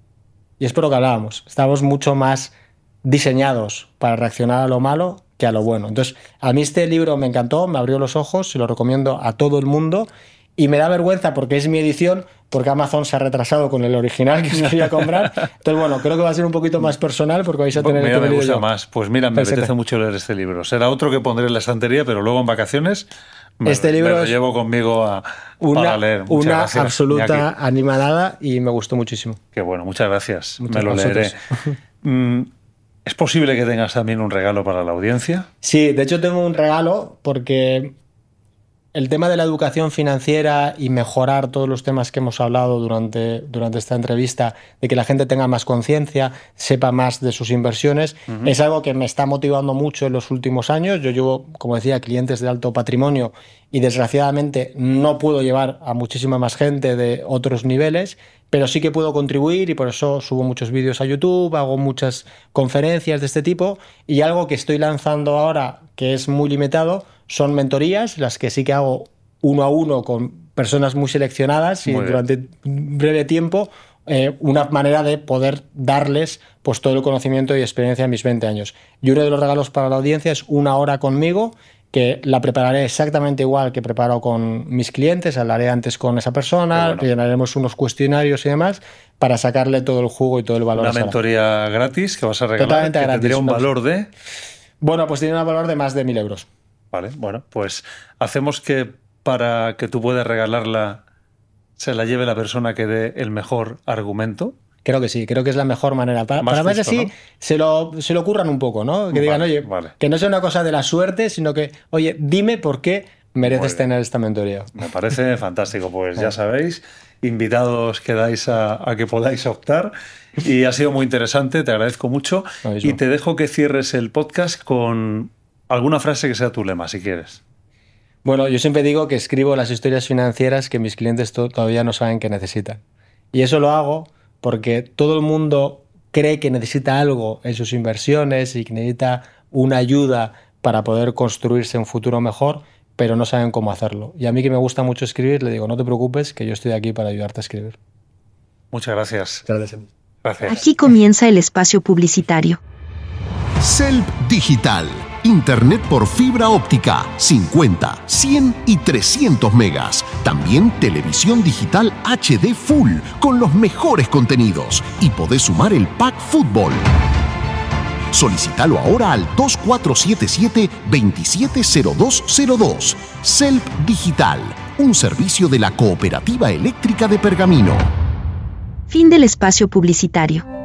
S1: Y es por lo que hablábamos. Estamos mucho más diseñados para reaccionar a lo malo que a lo bueno. Entonces, a mí este libro me encantó, me abrió los ojos, se lo recomiendo a todo el mundo. Y me da vergüenza porque es mi edición, porque Amazon se ha retrasado con el original que se quería comprar. Entonces, bueno, creo que va a ser un poquito más personal porque vais a tener...
S2: Mira,
S1: que
S2: me gusta
S1: yo.
S2: más. Pues mira, me
S1: Perfecto.
S2: apetece mucho leer este libro. Será otro que pondré en la estantería, pero luego en vacaciones me,
S1: este libro
S2: me lo
S1: es
S2: llevo conmigo a,
S1: una,
S2: para leer. Muchas
S1: una
S2: gracias,
S1: absoluta
S2: Iñaki.
S1: animalada y me gustó muchísimo.
S2: Qué bueno, muchas gracias.
S1: Muchas
S2: me lo leeré.
S1: vosotros.
S2: Mm, ¿Es posible que tengas también un regalo para la audiencia?
S1: Sí, de hecho tengo un regalo porque el tema de la educación financiera y mejorar todos los temas que hemos hablado durante, durante esta entrevista, de que la gente tenga más conciencia, sepa más de sus inversiones, uh-huh. es algo que me está motivando mucho en los últimos años. Yo llevo, como decía, clientes de alto patrimonio y desgraciadamente no puedo llevar a muchísima más gente de otros niveles, pero sí que puedo contribuir y por eso subo muchos vídeos a YouTube, hago muchas conferencias de este tipo y algo que estoy lanzando ahora que es muy limitado son mentorías, las que sí que hago uno a uno con personas muy seleccionadas y muy durante un breve tiempo eh, una manera de poder darles pues, todo el conocimiento y experiencia en mis veinte años. Y uno de los regalos para la audiencia es una hora conmigo, que la prepararé exactamente igual que preparo con mis clientes, hablaré antes con esa persona, bueno. llenaremos unos cuestionarios y demás para sacarle todo el jugo y todo el valor.
S2: Una mentoría gratis que vas a regalar, Totalmente que gratis, tendría un valor de...
S1: Bueno, pues tiene un valor de más de mil euros.
S2: Vale, bueno, pues hacemos que para que tú puedas regalarla se la lleve la persona que dé el mejor argumento.
S1: Creo que sí, creo que es la mejor manera. Para más, para justo, más así ¿no? se, lo, se lo ocurran un poco, ¿no? Que vale, digan, oye, vale. que no sea una cosa de la suerte, sino que, oye, dime por qué mereces tener esta mentoría.
S2: Me parece fantástico, pues ya sabéis, invitados quedáis a, a que podáis optar. Y ha sido muy interesante, te agradezco mucho. Y te dejo que cierres el podcast con alguna frase que sea tu lema, si quieres.
S1: Bueno, yo siempre digo que escribo las historias financieras que mis clientes to- todavía no saben que necesitan. Y eso lo hago porque todo el mundo cree que necesita algo en sus inversiones y que necesita una ayuda para poder construirse un futuro mejor, pero no saben cómo hacerlo. Y a mí que me gusta mucho escribir, le digo, no te preocupes, que yo estoy aquí para ayudarte a escribir.
S2: Muchas gracias.
S1: Gracias.
S2: Gracias.
S3: Aquí comienza el espacio publicitario.
S4: Celp Digital. Internet por fibra óptica, cincuenta, cien y trescientos megas. También televisión digital H D Full, con los mejores contenidos. Y podés sumar el Pack Fútbol. Solicítalo ahora al dos cuatro siete siete, dos siete cero dos cero dos. Celp Digital, un servicio de la Cooperativa Eléctrica de Pergamino.
S3: Fin del espacio publicitario.